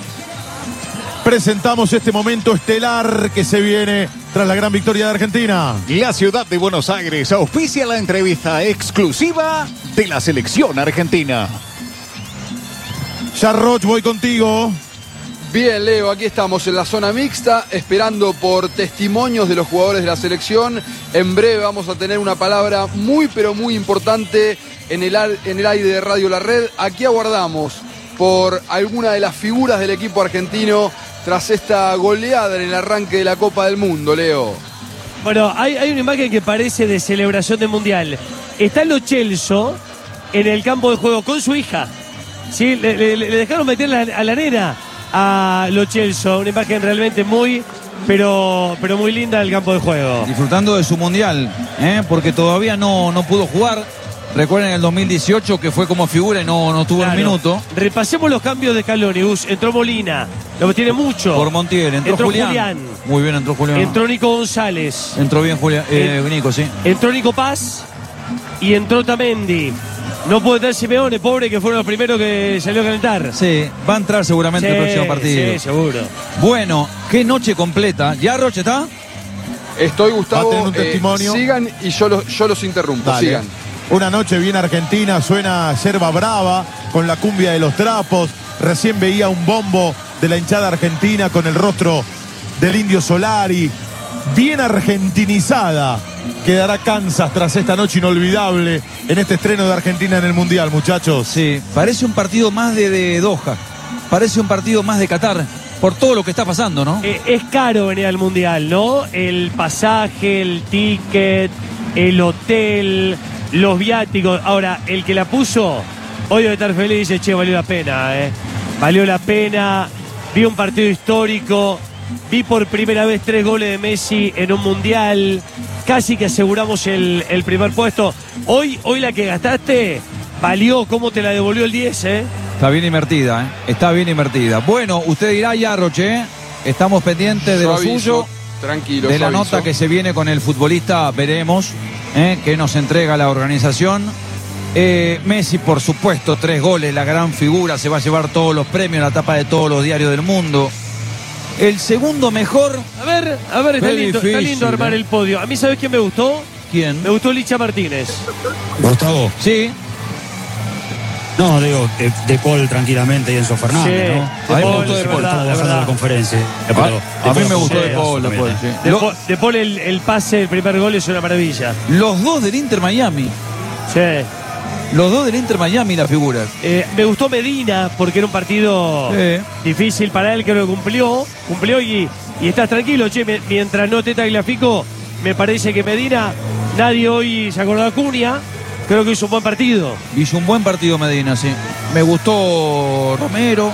Presentamos este momento estelar que se viene tras la gran victoria de Argentina. La ciudad de Buenos Aires auspicia la entrevista exclusiva de la selección argentina. Yarroch, voy contigo. Bien, Leo, aquí estamos en la zona mixta, esperando por testimonios de los jugadores de la selección. En breve vamos a tener una palabra muy, pero muy importante en el, en el aire de Radio La Red. Aquí aguardamos por alguna de las figuras del equipo argentino tras esta goleada en el arranque de la Copa del Mundo, Leo. Bueno, hay, hay una imagen que parece de celebración del Mundial. Está Lo Celso en el campo de juego con su hija. ¿Sí? Le, le, le dejaron meter la, a la nena a Lo Celso. Una imagen realmente muy, pero, pero muy linda del campo de juego. Disfrutando de su Mundial, ¿eh? Porque todavía no, no pudo jugar. Recuerden el dos mil dieciocho que fue como figura y no, no tuvo claro. un minuto. Repasemos los cambios de Scaloni. Entró Molina, lo que tiene mucho. Por Montiel, entró, entró Julián. Julián. Muy bien, entró Julián. Entró Nico González. Entró bien Julián, eh, en, Nico, sí. Entró Nico Paz y entró Otamendi. No puede estar Simeone, pobre, que fueron los primeros que salió a calentar. Sí, va a entrar seguramente sí, el próximo partido. Sí, seguro. Bueno, qué noche completa. ¿Ya Roche está? Estoy, Gustavo. Va a tener un testimonio. Eh, sigan y yo los, yo los interrumpo. Dale. Sigan. Una noche bien argentina, suena Yerba Brava con la cumbia de los trapos. Recién veía un bombo de la hinchada argentina con el rostro del Indio Solari. Bien argentinizada quedará Kansas tras esta noche inolvidable en este estreno de Argentina en el Mundial, muchachos. Sí, parece un partido más de, de Doha, parece un partido más de Qatar, por todo lo que está pasando, ¿no? Eh, es caro venir al Mundial, ¿no? El pasaje, el ticket, el hotel, los viáticos. Ahora, el que la puso, hoy debe estar feliz y dice, che, valió la pena, ¿eh? Valió la pena, vi un partido histórico. Vi por primera vez tres goles de Messi en un Mundial. Casi que aseguramos el, el primer puesto. Hoy, hoy la que gastaste valió. ¿Cómo te la devolvió el diez, eh? Está bien invertida, ¿eh? Está bien invertida. Bueno, usted dirá ya, Roche, ¿eh? Estamos pendientes de lo aviso, suyo. Tranquilo. De la aviso. nota que se viene con el futbolista, veremos, ¿eh? Que nos entrega la organización. Eh, Messi, por supuesto, tres goles, la gran figura. Se va a llevar todos los premios, la tapa de todos los diarios del mundo. El segundo mejor. A ver, a ver, está lindo, difícil, está lindo armar ¿eh? el podio. A mí, ¿sabes quién me gustó? ¿Quién? Me gustó Licha Martínez. Gustavo. Sí. No, digo, de, de Paul tranquilamente y Enzo Fernández, sí, ¿no? A mí me gustó de Paul, estaba bajando la conferencia. A, a, a mí me gustó de Paul, de Paul, sí. De, Paul, de Paul el, el pase, el primer gol es una maravilla. Los dos del Inter Miami. Sí. Los dos del Inter Miami, las figuras. Eh, me gustó Medina porque era un partido sí. difícil para él, creo que cumplió. Cumplió y, y estás tranquilo, che. Mientras no te tagliafico, me parece que Medina, nadie hoy se acordó de Acuña. Creo que hizo un buen partido. Hizo un buen partido Medina, sí. Me gustó Romero.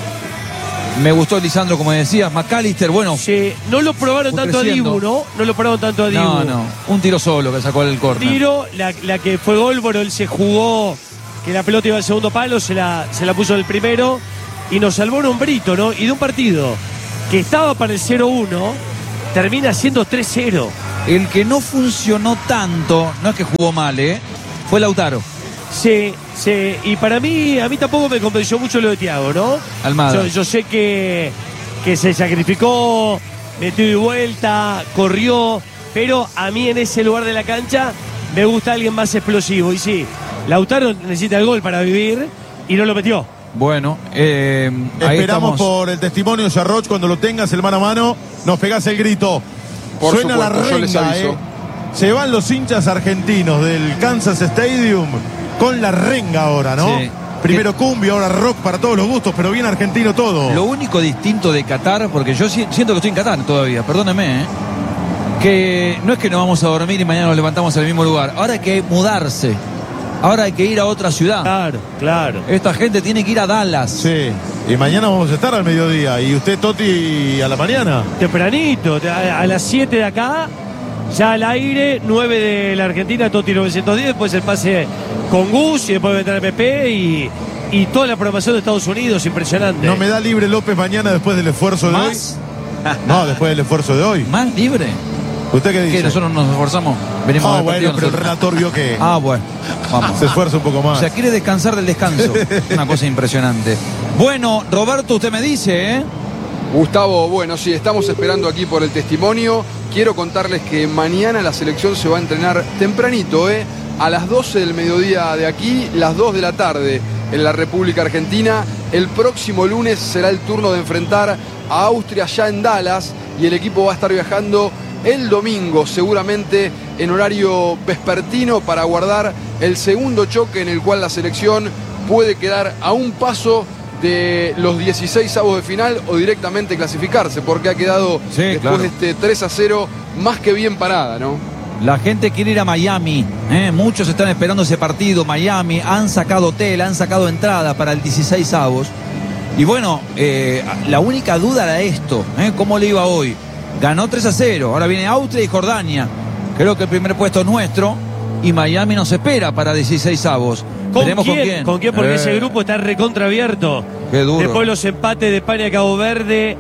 Me gustó Lisandro, como decías. McAllister, bueno. Sí, no lo probaron tanto creciendo. a Dibu, ¿no? No lo probaron tanto a Dibu. No, no. Un tiro solo que sacó el córner. Tiro, la, la que fue gol, bueno, él se jugó que la pelota iba al segundo palo, se la, se la puso el primero y nos salvó un hombrito, ¿no? Y de un partido que estaba para el cero uno, termina siendo tres cero. El que no funcionó tanto, no es que jugó mal, ¿eh? Fue Lautaro. Sí, sí, y para mí, a mí tampoco me convenció mucho lo de Thiago, ¿no? Almada. Yo, yo sé que, que se sacrificó, metió de vuelta, corrió, pero a mí en ese lugar de la cancha me gusta alguien más explosivo. Y sí, Lautaro necesita el gol para vivir y no lo metió. Bueno, eh, ahí esperamos estamos. por el testimonio, Yarroch, cuando lo tengas el mano a mano, nos pegás el grito. Por Suena supuesto, la yo les renga, aviso. eh. Se van los hinchas argentinos del Kansas Stadium con la renga ahora, ¿no? Sí. Primero cumbia, ahora rock para todos los gustos, pero bien argentino todo. Lo único distinto de Qatar, porque yo si- siento que estoy en Qatar todavía, perdóneme, ¿eh? Que no es que nos vamos a dormir y mañana nos levantamos en el mismo lugar. Ahora hay que mudarse. Ahora hay que ir a otra ciudad. Claro, claro. Esta gente tiene que ir a Dallas. Sí. Y mañana vamos a estar al mediodía. ¿Y usted, Toti, a la mañana? Tempranito, a, a las siete de acá, ya al aire, nueve de la Argentina, Toti novecientos diez, después el pase con Gus y después va a entrar Pepe y, y toda la programación de Estados Unidos, impresionante. ¿No me da libre López mañana después del esfuerzo de ¿Más? hoy? No, después del esfuerzo de hoy. ¿Más libre? ¿Usted qué dice? ¿Qué? ¿Nosotros nos esforzamos? Venimos Ah, a ver bueno, partido pero el nosotros. relator vio que Ah, bueno. Vamos. se esfuerza un poco más. O sea, quiere descansar del descanso. Una cosa impresionante. Bueno, Roberto, usted me dice, ¿eh? Gustavo, bueno, sí, estamos esperando aquí por el testimonio. Quiero contarles que mañana la selección se va a entrenar tempranito, ¿eh? A las doce del mediodía de aquí, las dos de la tarde en la República Argentina. El próximo lunes será el turno de enfrentar a Austria ya en Dallas y el equipo va a estar viajando el domingo, seguramente en horario vespertino, para guardar el segundo choque en el cual la selección puede quedar a un paso de los dieciséis avos de final o directamente clasificarse, porque ha quedado Sí, después claro. de este tres a cero más que bien parada, ¿no? La gente quiere ir a Miami, ¿eh? Muchos están esperando ese partido. Miami, han sacado hotel, han sacado entrada para el dieciséis avos. Y bueno, eh, la única duda era esto, ¿eh? ¿Cómo le iba hoy? Ganó tres a cero, ahora viene Austria y Jordania. Creo que el primer puesto es nuestro y Miami nos espera para dieciséis avos. ¿Con Veremos quién? con quién. ¿Con quién? Porque Eh, ese grupo está recontraabierto. Qué duro. Después los empates de España, Cabo Verde,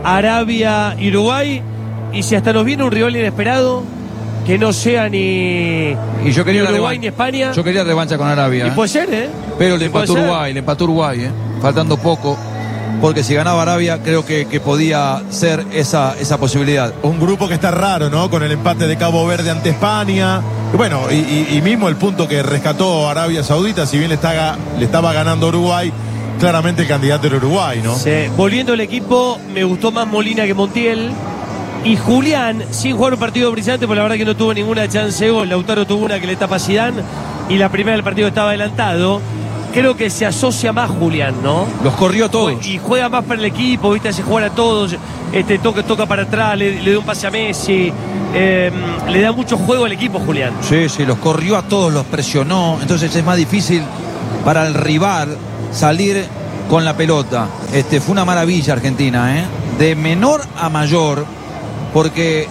Arabia y Uruguay. Y si hasta nos viene un rival inesperado, que no sea ni, Y yo quería ni la Uruguay revan- ni España. Yo quería revancha con Arabia. Y ¿eh? puede ser, ¿eh? Pero le Y puede empató ser. Uruguay, le empató Uruguay, ¿eh? Faltando poco. Porque si ganaba Arabia, creo que, que podía ser esa, esa posibilidad. Un grupo que está raro, ¿no? Con el empate de Cabo Verde ante España. Y bueno, y, y- y mismo el punto que rescató Arabia Saudita, si bien le, está, le estaba ganando Uruguay, claramente el candidato era Uruguay, ¿no? Sí. Volviendo al equipo, me gustó más Molina que Montiel. Y Julián, sin jugar un partido brillante, pues la verdad que no tuvo ninguna chance de gol. Lautaro tuvo una que le tapa a Zidane y la primera del partido estaba adelantado. Creo que se asocia más Julián, ¿no? Los corrió a todos. Y juega más para el equipo, ¿viste? Hace jugar a todos. Este, toca, toca para atrás, le, le da un pase a Messi. eh, le da mucho juego al equipo, Julián. Sí, sí, los corrió a todos, los presionó. Entonces es más difícil para el rival salir con la pelota. Este, fue una maravilla Argentina, ¿eh? De menor a mayor, porque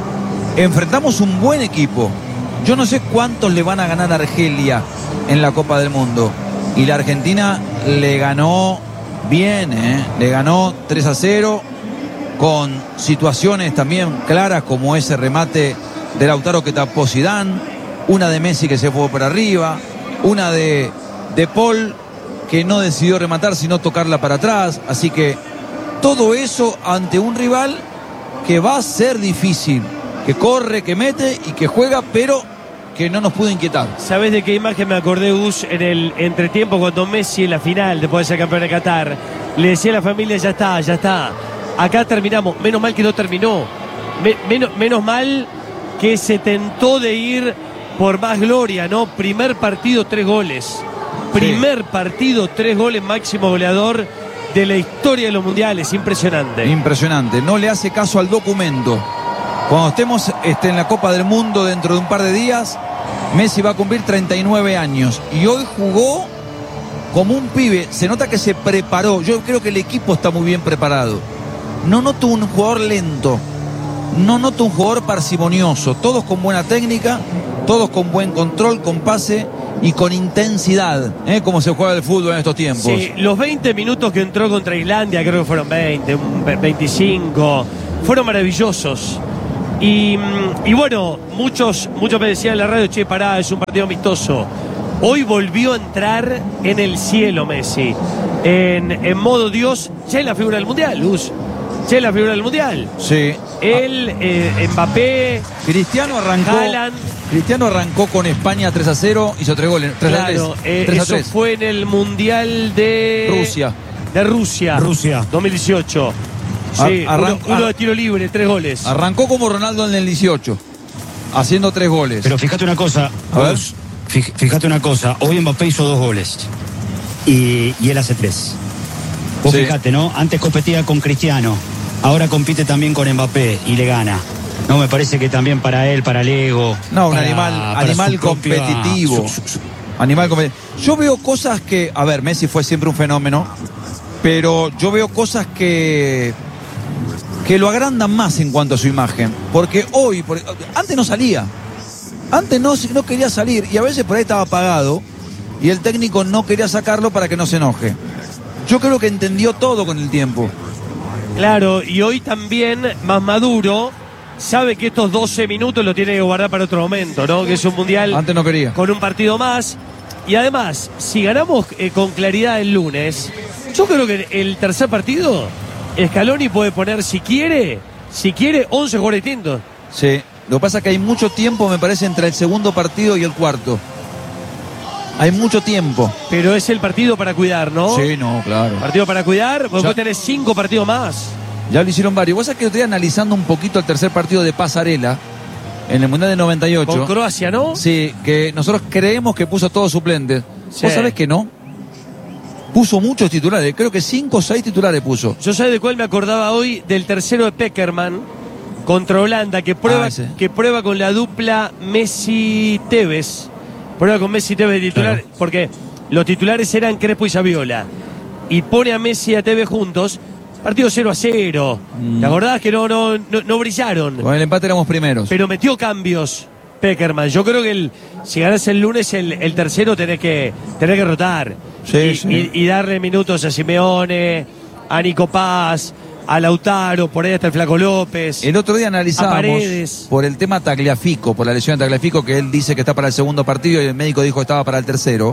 enfrentamos un buen equipo. Yo no sé cuántos le van a ganar a Argelia en la Copa del Mundo. Y la Argentina le ganó bien, ¿eh? Le ganó tres a cero con situaciones también claras como ese remate de Lautaro que tapó Zidane, una de Messi que se fue por arriba, una de, de Paul que no decidió rematar sino tocarla para atrás. Así que todo eso ante un rival que va a ser difícil, que corre, que mete y que juega, pero que no nos pudo inquietar. ¿Sabés de qué imagen me acordé, Gus, en el entretiempo cuando Messi en la final, después de ser campeón de Qatar, le decía a la familia, ya está, ya está, acá terminamos? Menos mal que no terminó. Me- menos, menos mal que se tentó de ir por más gloria, ¿no? Primer partido, tres goles. Primer partido, tres goles, máximo goleador de la historia de los mundiales. Impresionante. Impresionante. No le hace caso al documento. Cuando estemos este, en la Copa del Mundo dentro de un par de días, Messi va a cumplir treinta y nueve años y hoy jugó como un pibe. Se nota que se preparó. Yo creo que el equipo está muy bien preparado. No noto un jugador lento, no noto un jugador parsimonioso. Todos con buena técnica, todos con buen control, con pase y con intensidad, ¿eh? Como se juega el fútbol en estos tiempos. Sí, los veinte minutos que entró contra Islandia, creo que fueron veinte, veinticinco, fueron maravillosos. Y, y bueno, muchos, muchos me decían en la radio, che, pará, es un partido amistoso. Hoy volvió a entrar en el cielo Messi, en, en modo Dios, ya es la figura del Mundial, Luz. Ya es la figura del Mundial. Sí. Él, eh, Mbappé, Cristiano arrancó. Haaland. Cristiano arrancó con España tres a cero, hizo tres goles. tres Claro, a tres, eh, tres a eso tres. fue en el Mundial de Rusia. De Rusia. Rusia. dos mil dieciocho. Sí, Ar- arran- uno, uno de ar- tiro libre, tres goles. Arrancó como Ronaldo en el dieciocho, haciendo tres goles. Pero fíjate una cosa, A ver. vos, fij- fíjate una cosa, hoy Mbappé hizo dos goles y, y él hace tres. Vos Sí. fíjate, ¿no? Antes competía con Cristiano, ahora compite también con Mbappé y le gana. No, me parece que también para él, para el ego. No, un para- animal, para animal su propia- competitivo. su- su- su- Animal competitivo. Yo veo cosas que, a ver, Messi fue siempre un fenómeno, pero yo veo cosas que que lo agrandan más en cuanto a su imagen, porque hoy, por- antes no salía, antes no, no quería salir y a veces por ahí estaba apagado y el técnico no quería sacarlo para que no se enoje. Yo creo que entendió todo con el tiempo. Claro, y hoy también, más maduro, sabe que estos doce minutos lo tiene que guardar para otro momento, ¿no? Que es un Mundial Antes no quería. con un partido más. Y además, si ganamos eh, con claridad el lunes, yo creo que el tercer partido, Scaloni puede poner, si quiere, si quiere, once jugadores distintos. Sí, lo que pasa es que hay mucho tiempo, me parece, entre el segundo partido y el cuarto. Hay mucho tiempo. Pero es el partido para cuidar, ¿no? Sí, no, claro. Partido para cuidar, vos Ya- tenés cinco partidos más. Ya lo hicieron varios. Vos sabés que estoy analizando un poquito el tercer partido de Pasarela en el Mundial de noventa y ocho. Con Croacia, ¿no? Sí, que nosotros creemos que puso todos suplentes. Sí. Vos sabés que no. Puso muchos titulares, creo que cinco o seis titulares puso. Yo sabés de cuál me acordaba hoy, del tercero de Peckerman contra Holanda, que prueba, Ah, ese. que prueba con la dupla Messi-Tevez. Prueba con Messi-Tevez titular, Claro. porque los titulares eran Crespo y Saviola. Y pone a Messi y a Tevez juntos, partido cero a cero. Mm. ¿Te acordás que no, no, no, no brillaron? Con el empate éramos primeros. Pero metió cambios Peckerman. Yo creo que el, si ganás el lunes, el, el tercero tenés que, tenés que rotar. Sí, y, sí. y- y darle minutos a Simeone, a Nico Paz, a Lautaro, por ahí hasta el Flaco López. El otro día a analizábamos Paredes. por el tema Tagliafico, por la lesión de Tagliafico, que él dice que está para el segundo partido y el médico dijo que estaba para el tercero.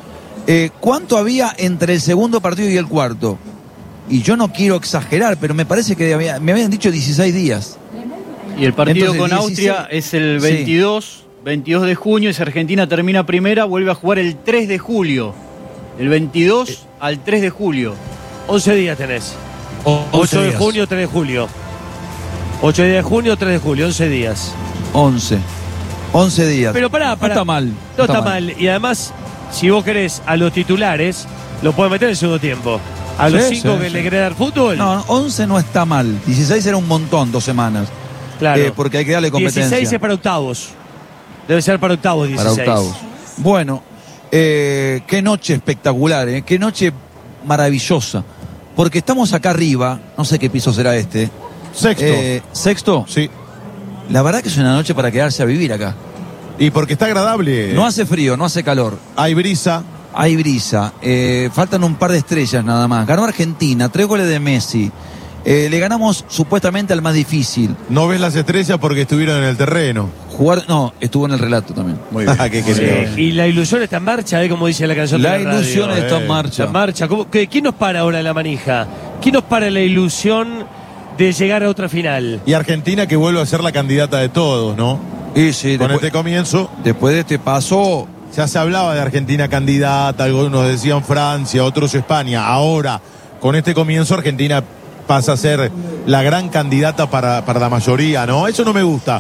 Eh, ¿Cuánto había entre el segundo partido y el cuarto? Y yo no quiero exagerar, pero me parece que había- me habían dicho dieciséis días. Y el partido Entonces, con dieciséis Austria es el Sí. veintidós, veintidós de junio, y si Argentina termina primera, vuelve a jugar el tres de julio. El veintidós al tres de julio. once días tenés. ocho de días. junio, tres de julio. ocho de junio, tres de julio, once días. once. once días. Pero pará, pará. No está mal. No está mal. Y además, si vos querés a los titulares, lo puedes meter en el segundo tiempo. A los Sí, cinco sí, que sí. le querés dar fútbol. No, once no está mal. dieciséis era un montón, dos semanas. Claro. Eh, porque hay que darle competencia. dieciséis es para octavos. Debe ser para octavos, Para dieciséis. octavos. Bueno, eh, qué noche espectacular, eh, qué noche maravillosa. Porque estamos acá arriba, no sé qué piso será este. Sexto. Eh, ¿Sexto? Sí. La verdad que es una noche para quedarse a vivir acá. Y porque está agradable. No hace frío, no hace calor. Hay brisa. Hay brisa. Eh, faltan un par de estrellas nada más. Ganó Argentina, tres goles de Messi. Eh, le ganamos supuestamente al más difícil. No ves las estrellas porque estuvieron en el terreno. Jugar, no, estuvo en el relato también. Muy bien. Qué querido. Sí, y la ilusión está en marcha, ¿eh? Como dice la canción La de la radio. ilusión está en Está marcha. en marcha. ¿Cómo- qué- ¿Quién nos para ahora en la manija? ¿Quién nos para la ilusión de llegar a otra final? Y Argentina que vuelve a ser la candidata de todos, ¿no? Y sí, Con después, este comienzo. después de este paso, Ya se hablaba de Argentina candidata, algunos decían Francia, otros España. Ahora, con este comienzo, Argentina pasa a ser la gran candidata para, para la mayoría, ¿no? Eso no me gusta,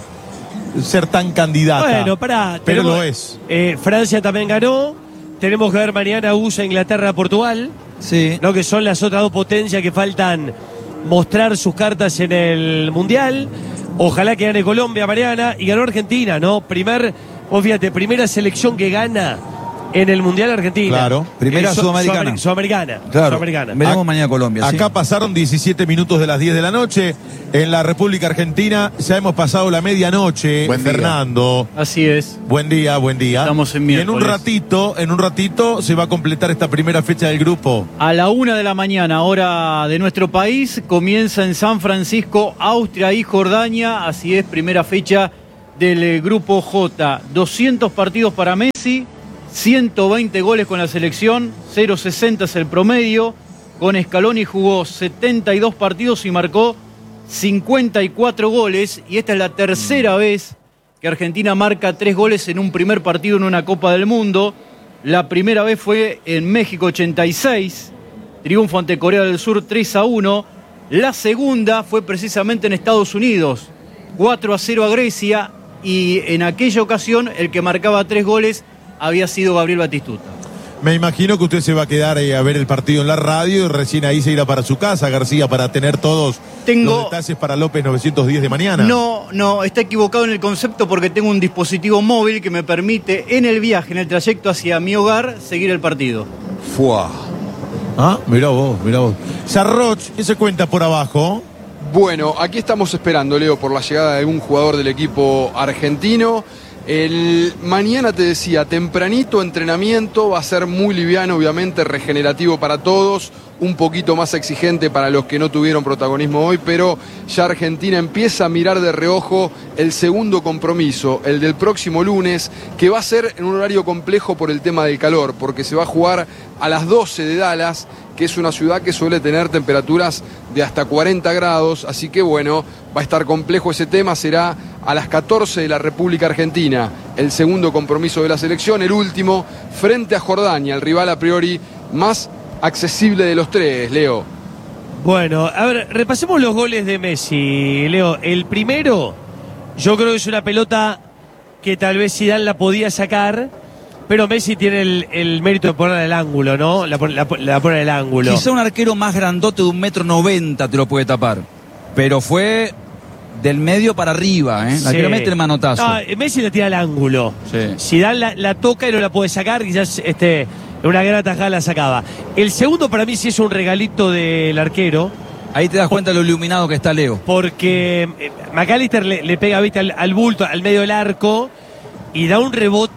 ser tan candidata. Bueno, pará. Pero tenemos- lo es. eh, Francia también ganó. Tenemos que ver mañana U S A, Inglaterra, Portugal. sí. ¿No? Que son las otras dos potencias que faltan mostrar sus cartas en el Mundial. Ojalá que gane Colombia, Mariana. Y ganó Argentina, ¿no? Primer Vos fíjate, primera selección que gana en el Mundial Argentina. Claro, primera Eh, su- sudamericana. sudamer- Sudamericana. Claro. Sudamericana. Veremos Ac- mañana Colombia. ¿sí? Acá pasaron diecisiete minutos de las diez de la noche. En la República Argentina ya hemos pasado la medianoche. Buen día. Fernando. Así es. Buen día, buen día. Estamos en Y en un miércoles. ratito, en un ratito se va a completar esta primera fecha del grupo. A la una de la mañana, hora de nuestro país, comienza en San Francisco, Austria y Jordania. Así es, primera fecha del eh, grupo J. doscientos partidos para Messi, ciento veinte goles con la selección, cero coma sesenta es el promedio. Con Scaloni jugó setenta y dos partidos y marcó cincuenta y cuatro goles. Y esta es la tercera vez que Argentina marca tres goles en un primer partido en una Copa del Mundo. La primera vez fue en México ochenta y seis, triunfo ante Corea del Sur tres a uno. La segunda fue precisamente en Estados Unidos, cuatro a cero a Grecia, y en aquella ocasión el que marcaba tres goles había sido Gabriel Batistuta. Me imagino que usted se va a quedar eh, a ver el partido en la radio y recién ahí se irá para su casa, García, para tener todos Tengo- los detalles para López novecientos diez de mañana. No, no, está equivocado en el concepto porque tengo un dispositivo móvil que me permite en el viaje, en el trayecto hacia mi hogar, seguir el partido. Fuá. Ah, mirá vos, mirá vos. Sarroch, ¿qué se cuenta por abajo? Bueno, aquí estamos esperando, Leo, por la llegada de algún jugador del equipo argentino. El mañana te decía, tempranito entrenamiento, va a ser muy liviano, obviamente, regenerativo para todos, un poquito más exigente para los que no tuvieron protagonismo hoy, pero ya Argentina empieza a mirar de reojo el segundo compromiso, el del próximo lunes, que va a ser en un horario complejo por el tema del calor, porque se va a jugar a las doce de Dallas, que es una ciudad que suele tener temperaturas de hasta cuarenta grados, así que bueno, va a estar complejo ese tema, será a las catorce de la República Argentina, el segundo compromiso de la selección, el último, frente a Jordania, el rival a priori más accesible de los tres, Leo. Bueno, a ver, repasemos los goles de Messi, Leo. El primero, yo creo que es una pelota que tal vez Zidane la podía sacar, pero Messi tiene el, el mérito de ponerla en el ángulo, ¿no? La, pon- la, pon- la pone en el ángulo. Quizá un arquero más grandote de un metro noventa te lo puede tapar. Pero fue del medio para arriba, ¿eh? La Sí. quiero meter el manotazo. No, Messi la tira al ángulo. Sí. Zidane la, la toca y no la puede sacar, quizás este, una gran tajada la sacaba. El segundo para mí sí es un regalito del arquero. Ahí te das cuenta de lo iluminado que está Leo. Porque eh, McAllister le, le pega, viste, al, al bulto, al medio del arco, y da un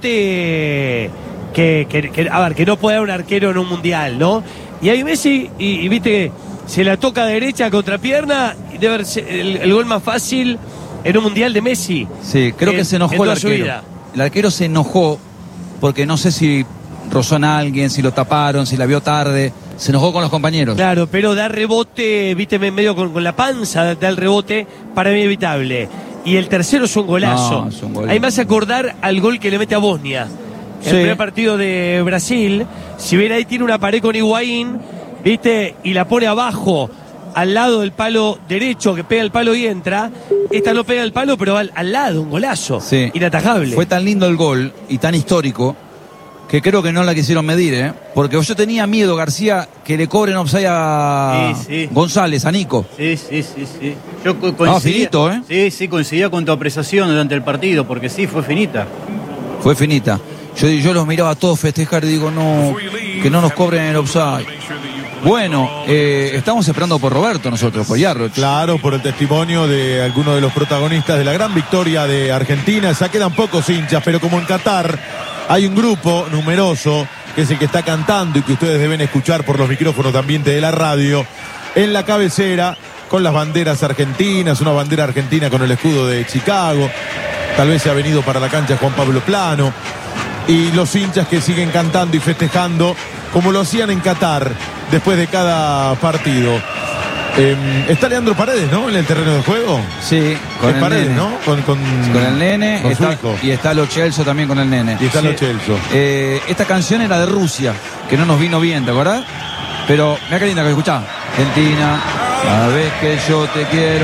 rebote que, que, que- a ver, que no puede dar un arquero en un mundial, ¿no? Y ahí Messi, y, y viste que se la toca derecha contra pierna, y debe ser el, el gol más fácil en un mundial de Messi. Sí, creo en- que se en enojó el toda su arquero. vida. El arquero se enojó porque no sé si rozó a alguien, si lo taparon, si la vio tarde. Se enojó con los compañeros. Claro, pero da rebote, viste, en medio con, con la panza, da el rebote, para mí evitable. Y el tercero es un golazo. No, es un gol. Ahí me hace acordar al gol que le mete a Bosnia. El Sí. primer partido de Brasil. Si bien ahí tiene una pared con Higuaín, viste, y la pone abajo, al lado del palo derecho, que pega el palo y entra. Esta no pega el palo, pero va al, al lado, un golazo. Sí. Inatajable. Fue tan lindo el gol y tan histórico que creo que no la quisieron medir, ¿eh? Porque yo tenía miedo, García, que le cobren offside a Sí, sí. González, a Nico. Sí, sí, sí, sí. Yo co- Ah, finito, ¿eh? Sí, sí, coincidía con tu apreciación durante el partido, porque sí, fue finita. Fue finita. Yo, yo los miraba a todos festejar y digo, no, que no nos cobren el offside. Bueno, eh, estamos esperando por Roberto nosotros, por Yarroch. Claro, por el testimonio de algunos de los protagonistas de la gran victoria de Argentina. Ya quedan pocos hinchas, pero como en Qatar hay un grupo numeroso que es el que está cantando y que ustedes deben escuchar por los micrófonos de ambiente de la radio, en la cabecera con las banderas argentinas, una bandera argentina con el escudo de Chicago. Tal vez se ha venido para la cancha Juan Pablo Plano. Y los hinchas que siguen cantando y festejando como lo hacían en Qatar después de cada partido. Eh, está Leandro Paredes, ¿no? En el terreno de juego. Sí, con Es el Paredes, nene. ¿no? Con, con, Con el nene con su está- hijo. y está Lo Celso también con el nene. Y está Sí. Lo Celso. Eh, esta canción era de Rusia, que no nos vino bien, ¿te acordás? Pero mira qué linda que escuchá. Argentina, cada vez que yo te quiero,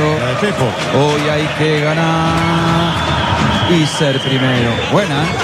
hoy hay que ganar y ser primero. Buena, ¿eh?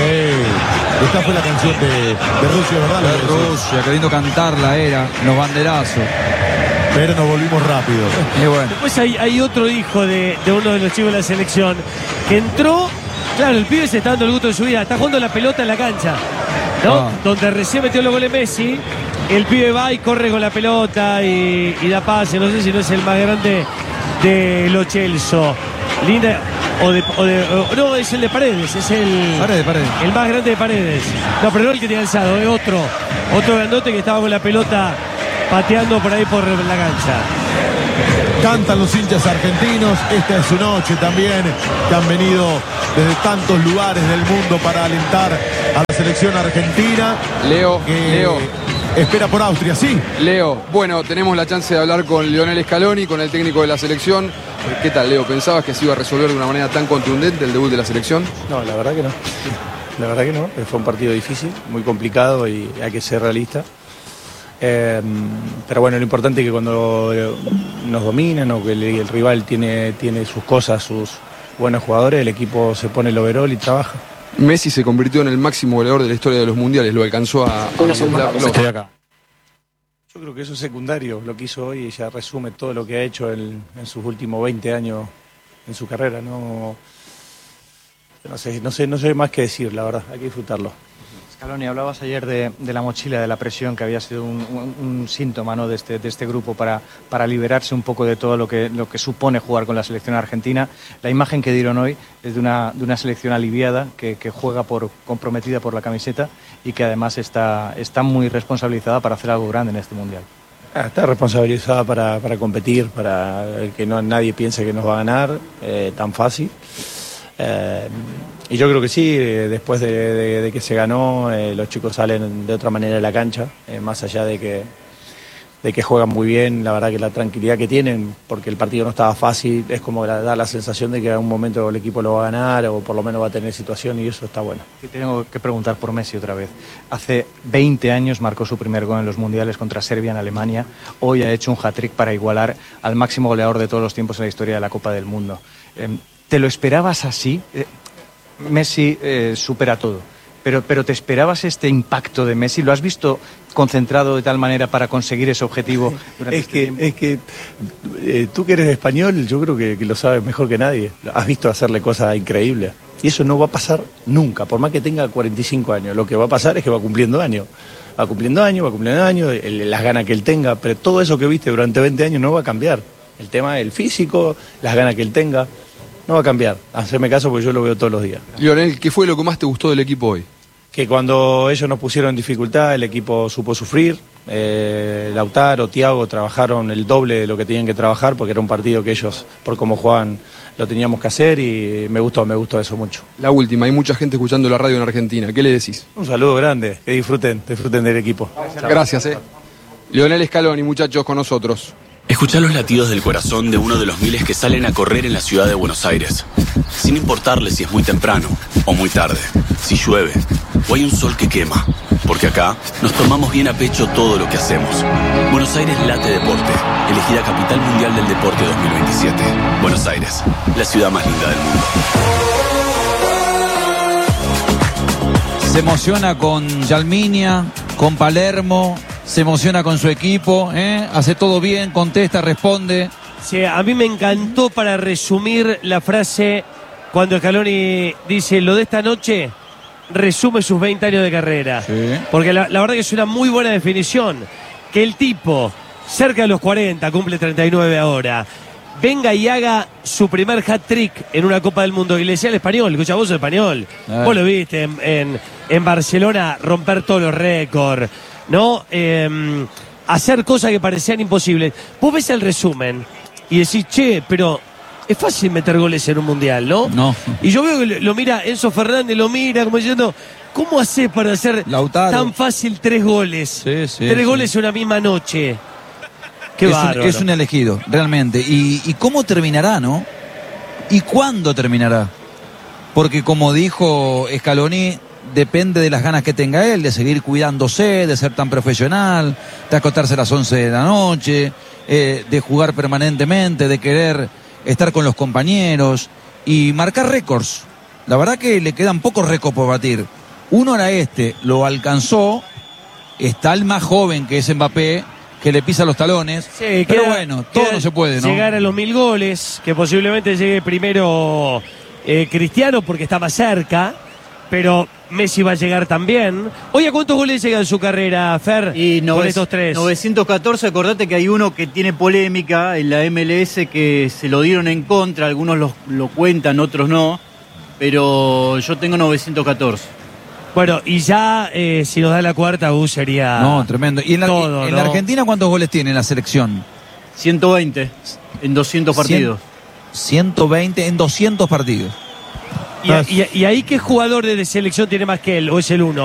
Sí. Esta fue la canción de, de Rusia, ¿verdad? De Rusia, qué lindo cantarla era, los banderazos. Pero nos volvimos rápido. Y bueno. Después hay, hay otro hijo de, de uno de los chicos de la selección que entró Claro, el pibe se está dando el gusto de su vida. Está jugando la pelota en la cancha, ¿no? Ah. Donde recién metió los goles Messi. El pibe va y corre con la pelota y, y da pase. No sé si no es el más grande de Lo Celso. Linda. O de, o de, o, no, es el de Paredes. Es el, Paredes, Paredes. el más grande de Paredes. No, pero no el que tiene alzado. Es otro. Otro grandote que estaba con la pelota pateando por ahí por la cancha. Cantan los hinchas argentinos, esta es su noche también, que han venido desde tantos lugares del mundo para alentar a la selección argentina. Leo, que Leo. espera por Austria, sí. Leo, bueno, tenemos la chance de hablar con Lionel Scaloni, con el técnico de la selección. ¿Qué tal, Leo? ¿Pensabas que se iba a resolver de una manera tan contundente el debut de la selección? No, la verdad que no. La verdad que no. Fue un partido difícil, muy complicado y hay que ser realista. Eh, pero bueno, lo importante es que cuando nos dominan o que el, el rival tiene, tiene sus cosas, sus buenos jugadores, el equipo se pone el overall y trabaja. Messi se convirtió en el máximo goleador de la historia de los mundiales, lo alcanzó a... a Estoy acá. Yo creo que eso es secundario, lo que hizo hoy y ya resume todo lo que ha hecho en, en sus últimos veinte años en su carrera. No, no sé, no sé, no sé más que decir, la verdad, hay que disfrutarlo. Scaloni, hablabas ayer de, de la mochila, de la presión, que había sido un, un, un síntoma, ¿no?, de, este, de este grupo para, para liberarse un poco de todo lo que, lo que supone jugar con la selección argentina. La imagen que dieron hoy es de una, de una selección aliviada, que, que juega por, comprometida por la camiseta y que además está, está muy responsabilizada para hacer algo grande en este Mundial. Ah, está responsabilizada para, para competir, para que no, nadie piense que nos va a ganar eh, tan fácil. Eh, y yo creo que sí, eh, después de, de, de que se ganó, eh, los chicos salen de otra manera de la cancha, eh, más allá de que, de que juegan muy bien. La verdad que la tranquilidad que tienen, porque el partido no estaba fácil, es como la, da la sensación de que en un momento el equipo lo va a ganar o por lo menos va a tener situación y eso está bueno. Y tengo que preguntar por Messi otra vez. Hace veinte años marcó su primer gol en los mundiales contra Serbia en Alemania. Hoy ha hecho un hat-trick para igualar al máximo goleador de todos los tiempos en la historia de la Copa del Mundo. Eh, ¿Te lo esperabas así? Eh, Messi eh, supera todo, pero, pero ¿te esperabas este impacto de Messi? ¿Lo has visto concentrado de tal manera para conseguir ese objetivo durante Es este que, tiempo? es que eh, tú que eres español, yo creo que, que lo sabes mejor que nadie. Has visto hacerle cosas increíbles. Y eso no va a pasar nunca, por más que tenga cuarenta y cinco años. Lo que va a pasar es que va cumpliendo años. Va cumpliendo años, va cumpliendo años, el, las ganas que él tenga, pero todo eso que viste durante veinte años no va a cambiar. El tema del físico, las ganas que él tenga, no va a cambiar. Haceme caso porque yo lo veo todos los días. Lionel, ¿qué fue lo que más te gustó del equipo hoy? Que cuando ellos nos pusieron en dificultad, el equipo supo sufrir. Eh, Lautaro, Thiago trabajaron el doble de lo que tenían que trabajar porque era un partido que ellos, por cómo jugaban, lo teníamos que hacer y me gustó, me gustó eso mucho. La última, hay mucha gente escuchando la radio en Argentina. ¿Qué le decís? Un saludo grande, que disfruten, disfruten del equipo. Gracias, eh. Lionel Scaloni, muchachos, con nosotros. Escuchá los latidos del corazón de uno de los miles que salen a correr en la ciudad de Buenos Aires, sin importarle si es muy temprano o muy tarde, si llueve o hay un sol que quema, porque acá nos tomamos bien a pecho todo lo que hacemos. Buenos Aires Late Deporte, elegida Capital Mundial del Deporte dos mil veintisiete. Buenos Aires, la ciudad más linda del mundo. Se emociona con Yalminia, con Palermo, se emociona con su equipo, ¿eh? Hace todo bien, contesta, responde. Sí, a mí me encantó para resumir la frase cuando Scaloni dice lo de esta noche, resume sus veinte años de carrera. Sí. Porque la, la verdad que es una muy buena definición. Que el tipo, cerca de los cuarenta, cumple treinta y nueve ahora, venga y haga su primer hat-trick en una Copa del Mundo y le decía al español, escucha, vos sos español, Ah. vos lo viste en, en, en Barcelona romper todos los récords, ¿no? Eh, hacer cosas que parecían imposibles. Vos ves el resumen y decís, che, pero es fácil meter goles en un mundial, ¿no? No. Y yo veo que lo, lo mira Enzo Fernández, lo mira como diciendo, ¿cómo haces para hacer Lautaro. tan fácil tres goles? Sí, sí, tres sí. goles en una misma noche. Qué es, un, bárbaro. es un elegido, realmente. Y, ¿Y cómo terminará, no? ¿Y cuándo terminará? Porque como dijo Scaloni, depende de las ganas que tenga él, de seguir cuidándose, de ser tan profesional, de acostarse a las once de la noche, eh, de jugar permanentemente, de querer estar con los compañeros y marcar récords. La verdad que le quedan pocos récords por batir. Uno era este, lo alcanzó, está el más joven que es Mbappé, que le pisa los talones, Sí, pero queda- bueno, todo queda no se puede, ¿no? Llegar a los mil goles, que posiblemente llegue primero eh, Cristiano porque está más cerca, pero Messi va a llegar también. Oye, ¿a cuántos goles llega en su carrera, Fer? Y con estos tres. novecientos catorce, acordate que hay uno que tiene polémica en la M L S que se lo dieron en contra, algunos lo, lo cuentan, otros no, pero yo tengo novecientos catorce. Bueno, y ya eh, si nos da la cuarta, uh, sería... No, tremendo. ¿Y en la, todo, en ¿no? la Argentina cuántos goles tiene la selección? ciento veinte en doscientos partidos. ciento veinte en doscientos partidos. ¿Y, y, y ahí qué jugador de selección tiene más que él? ¿O es el uno?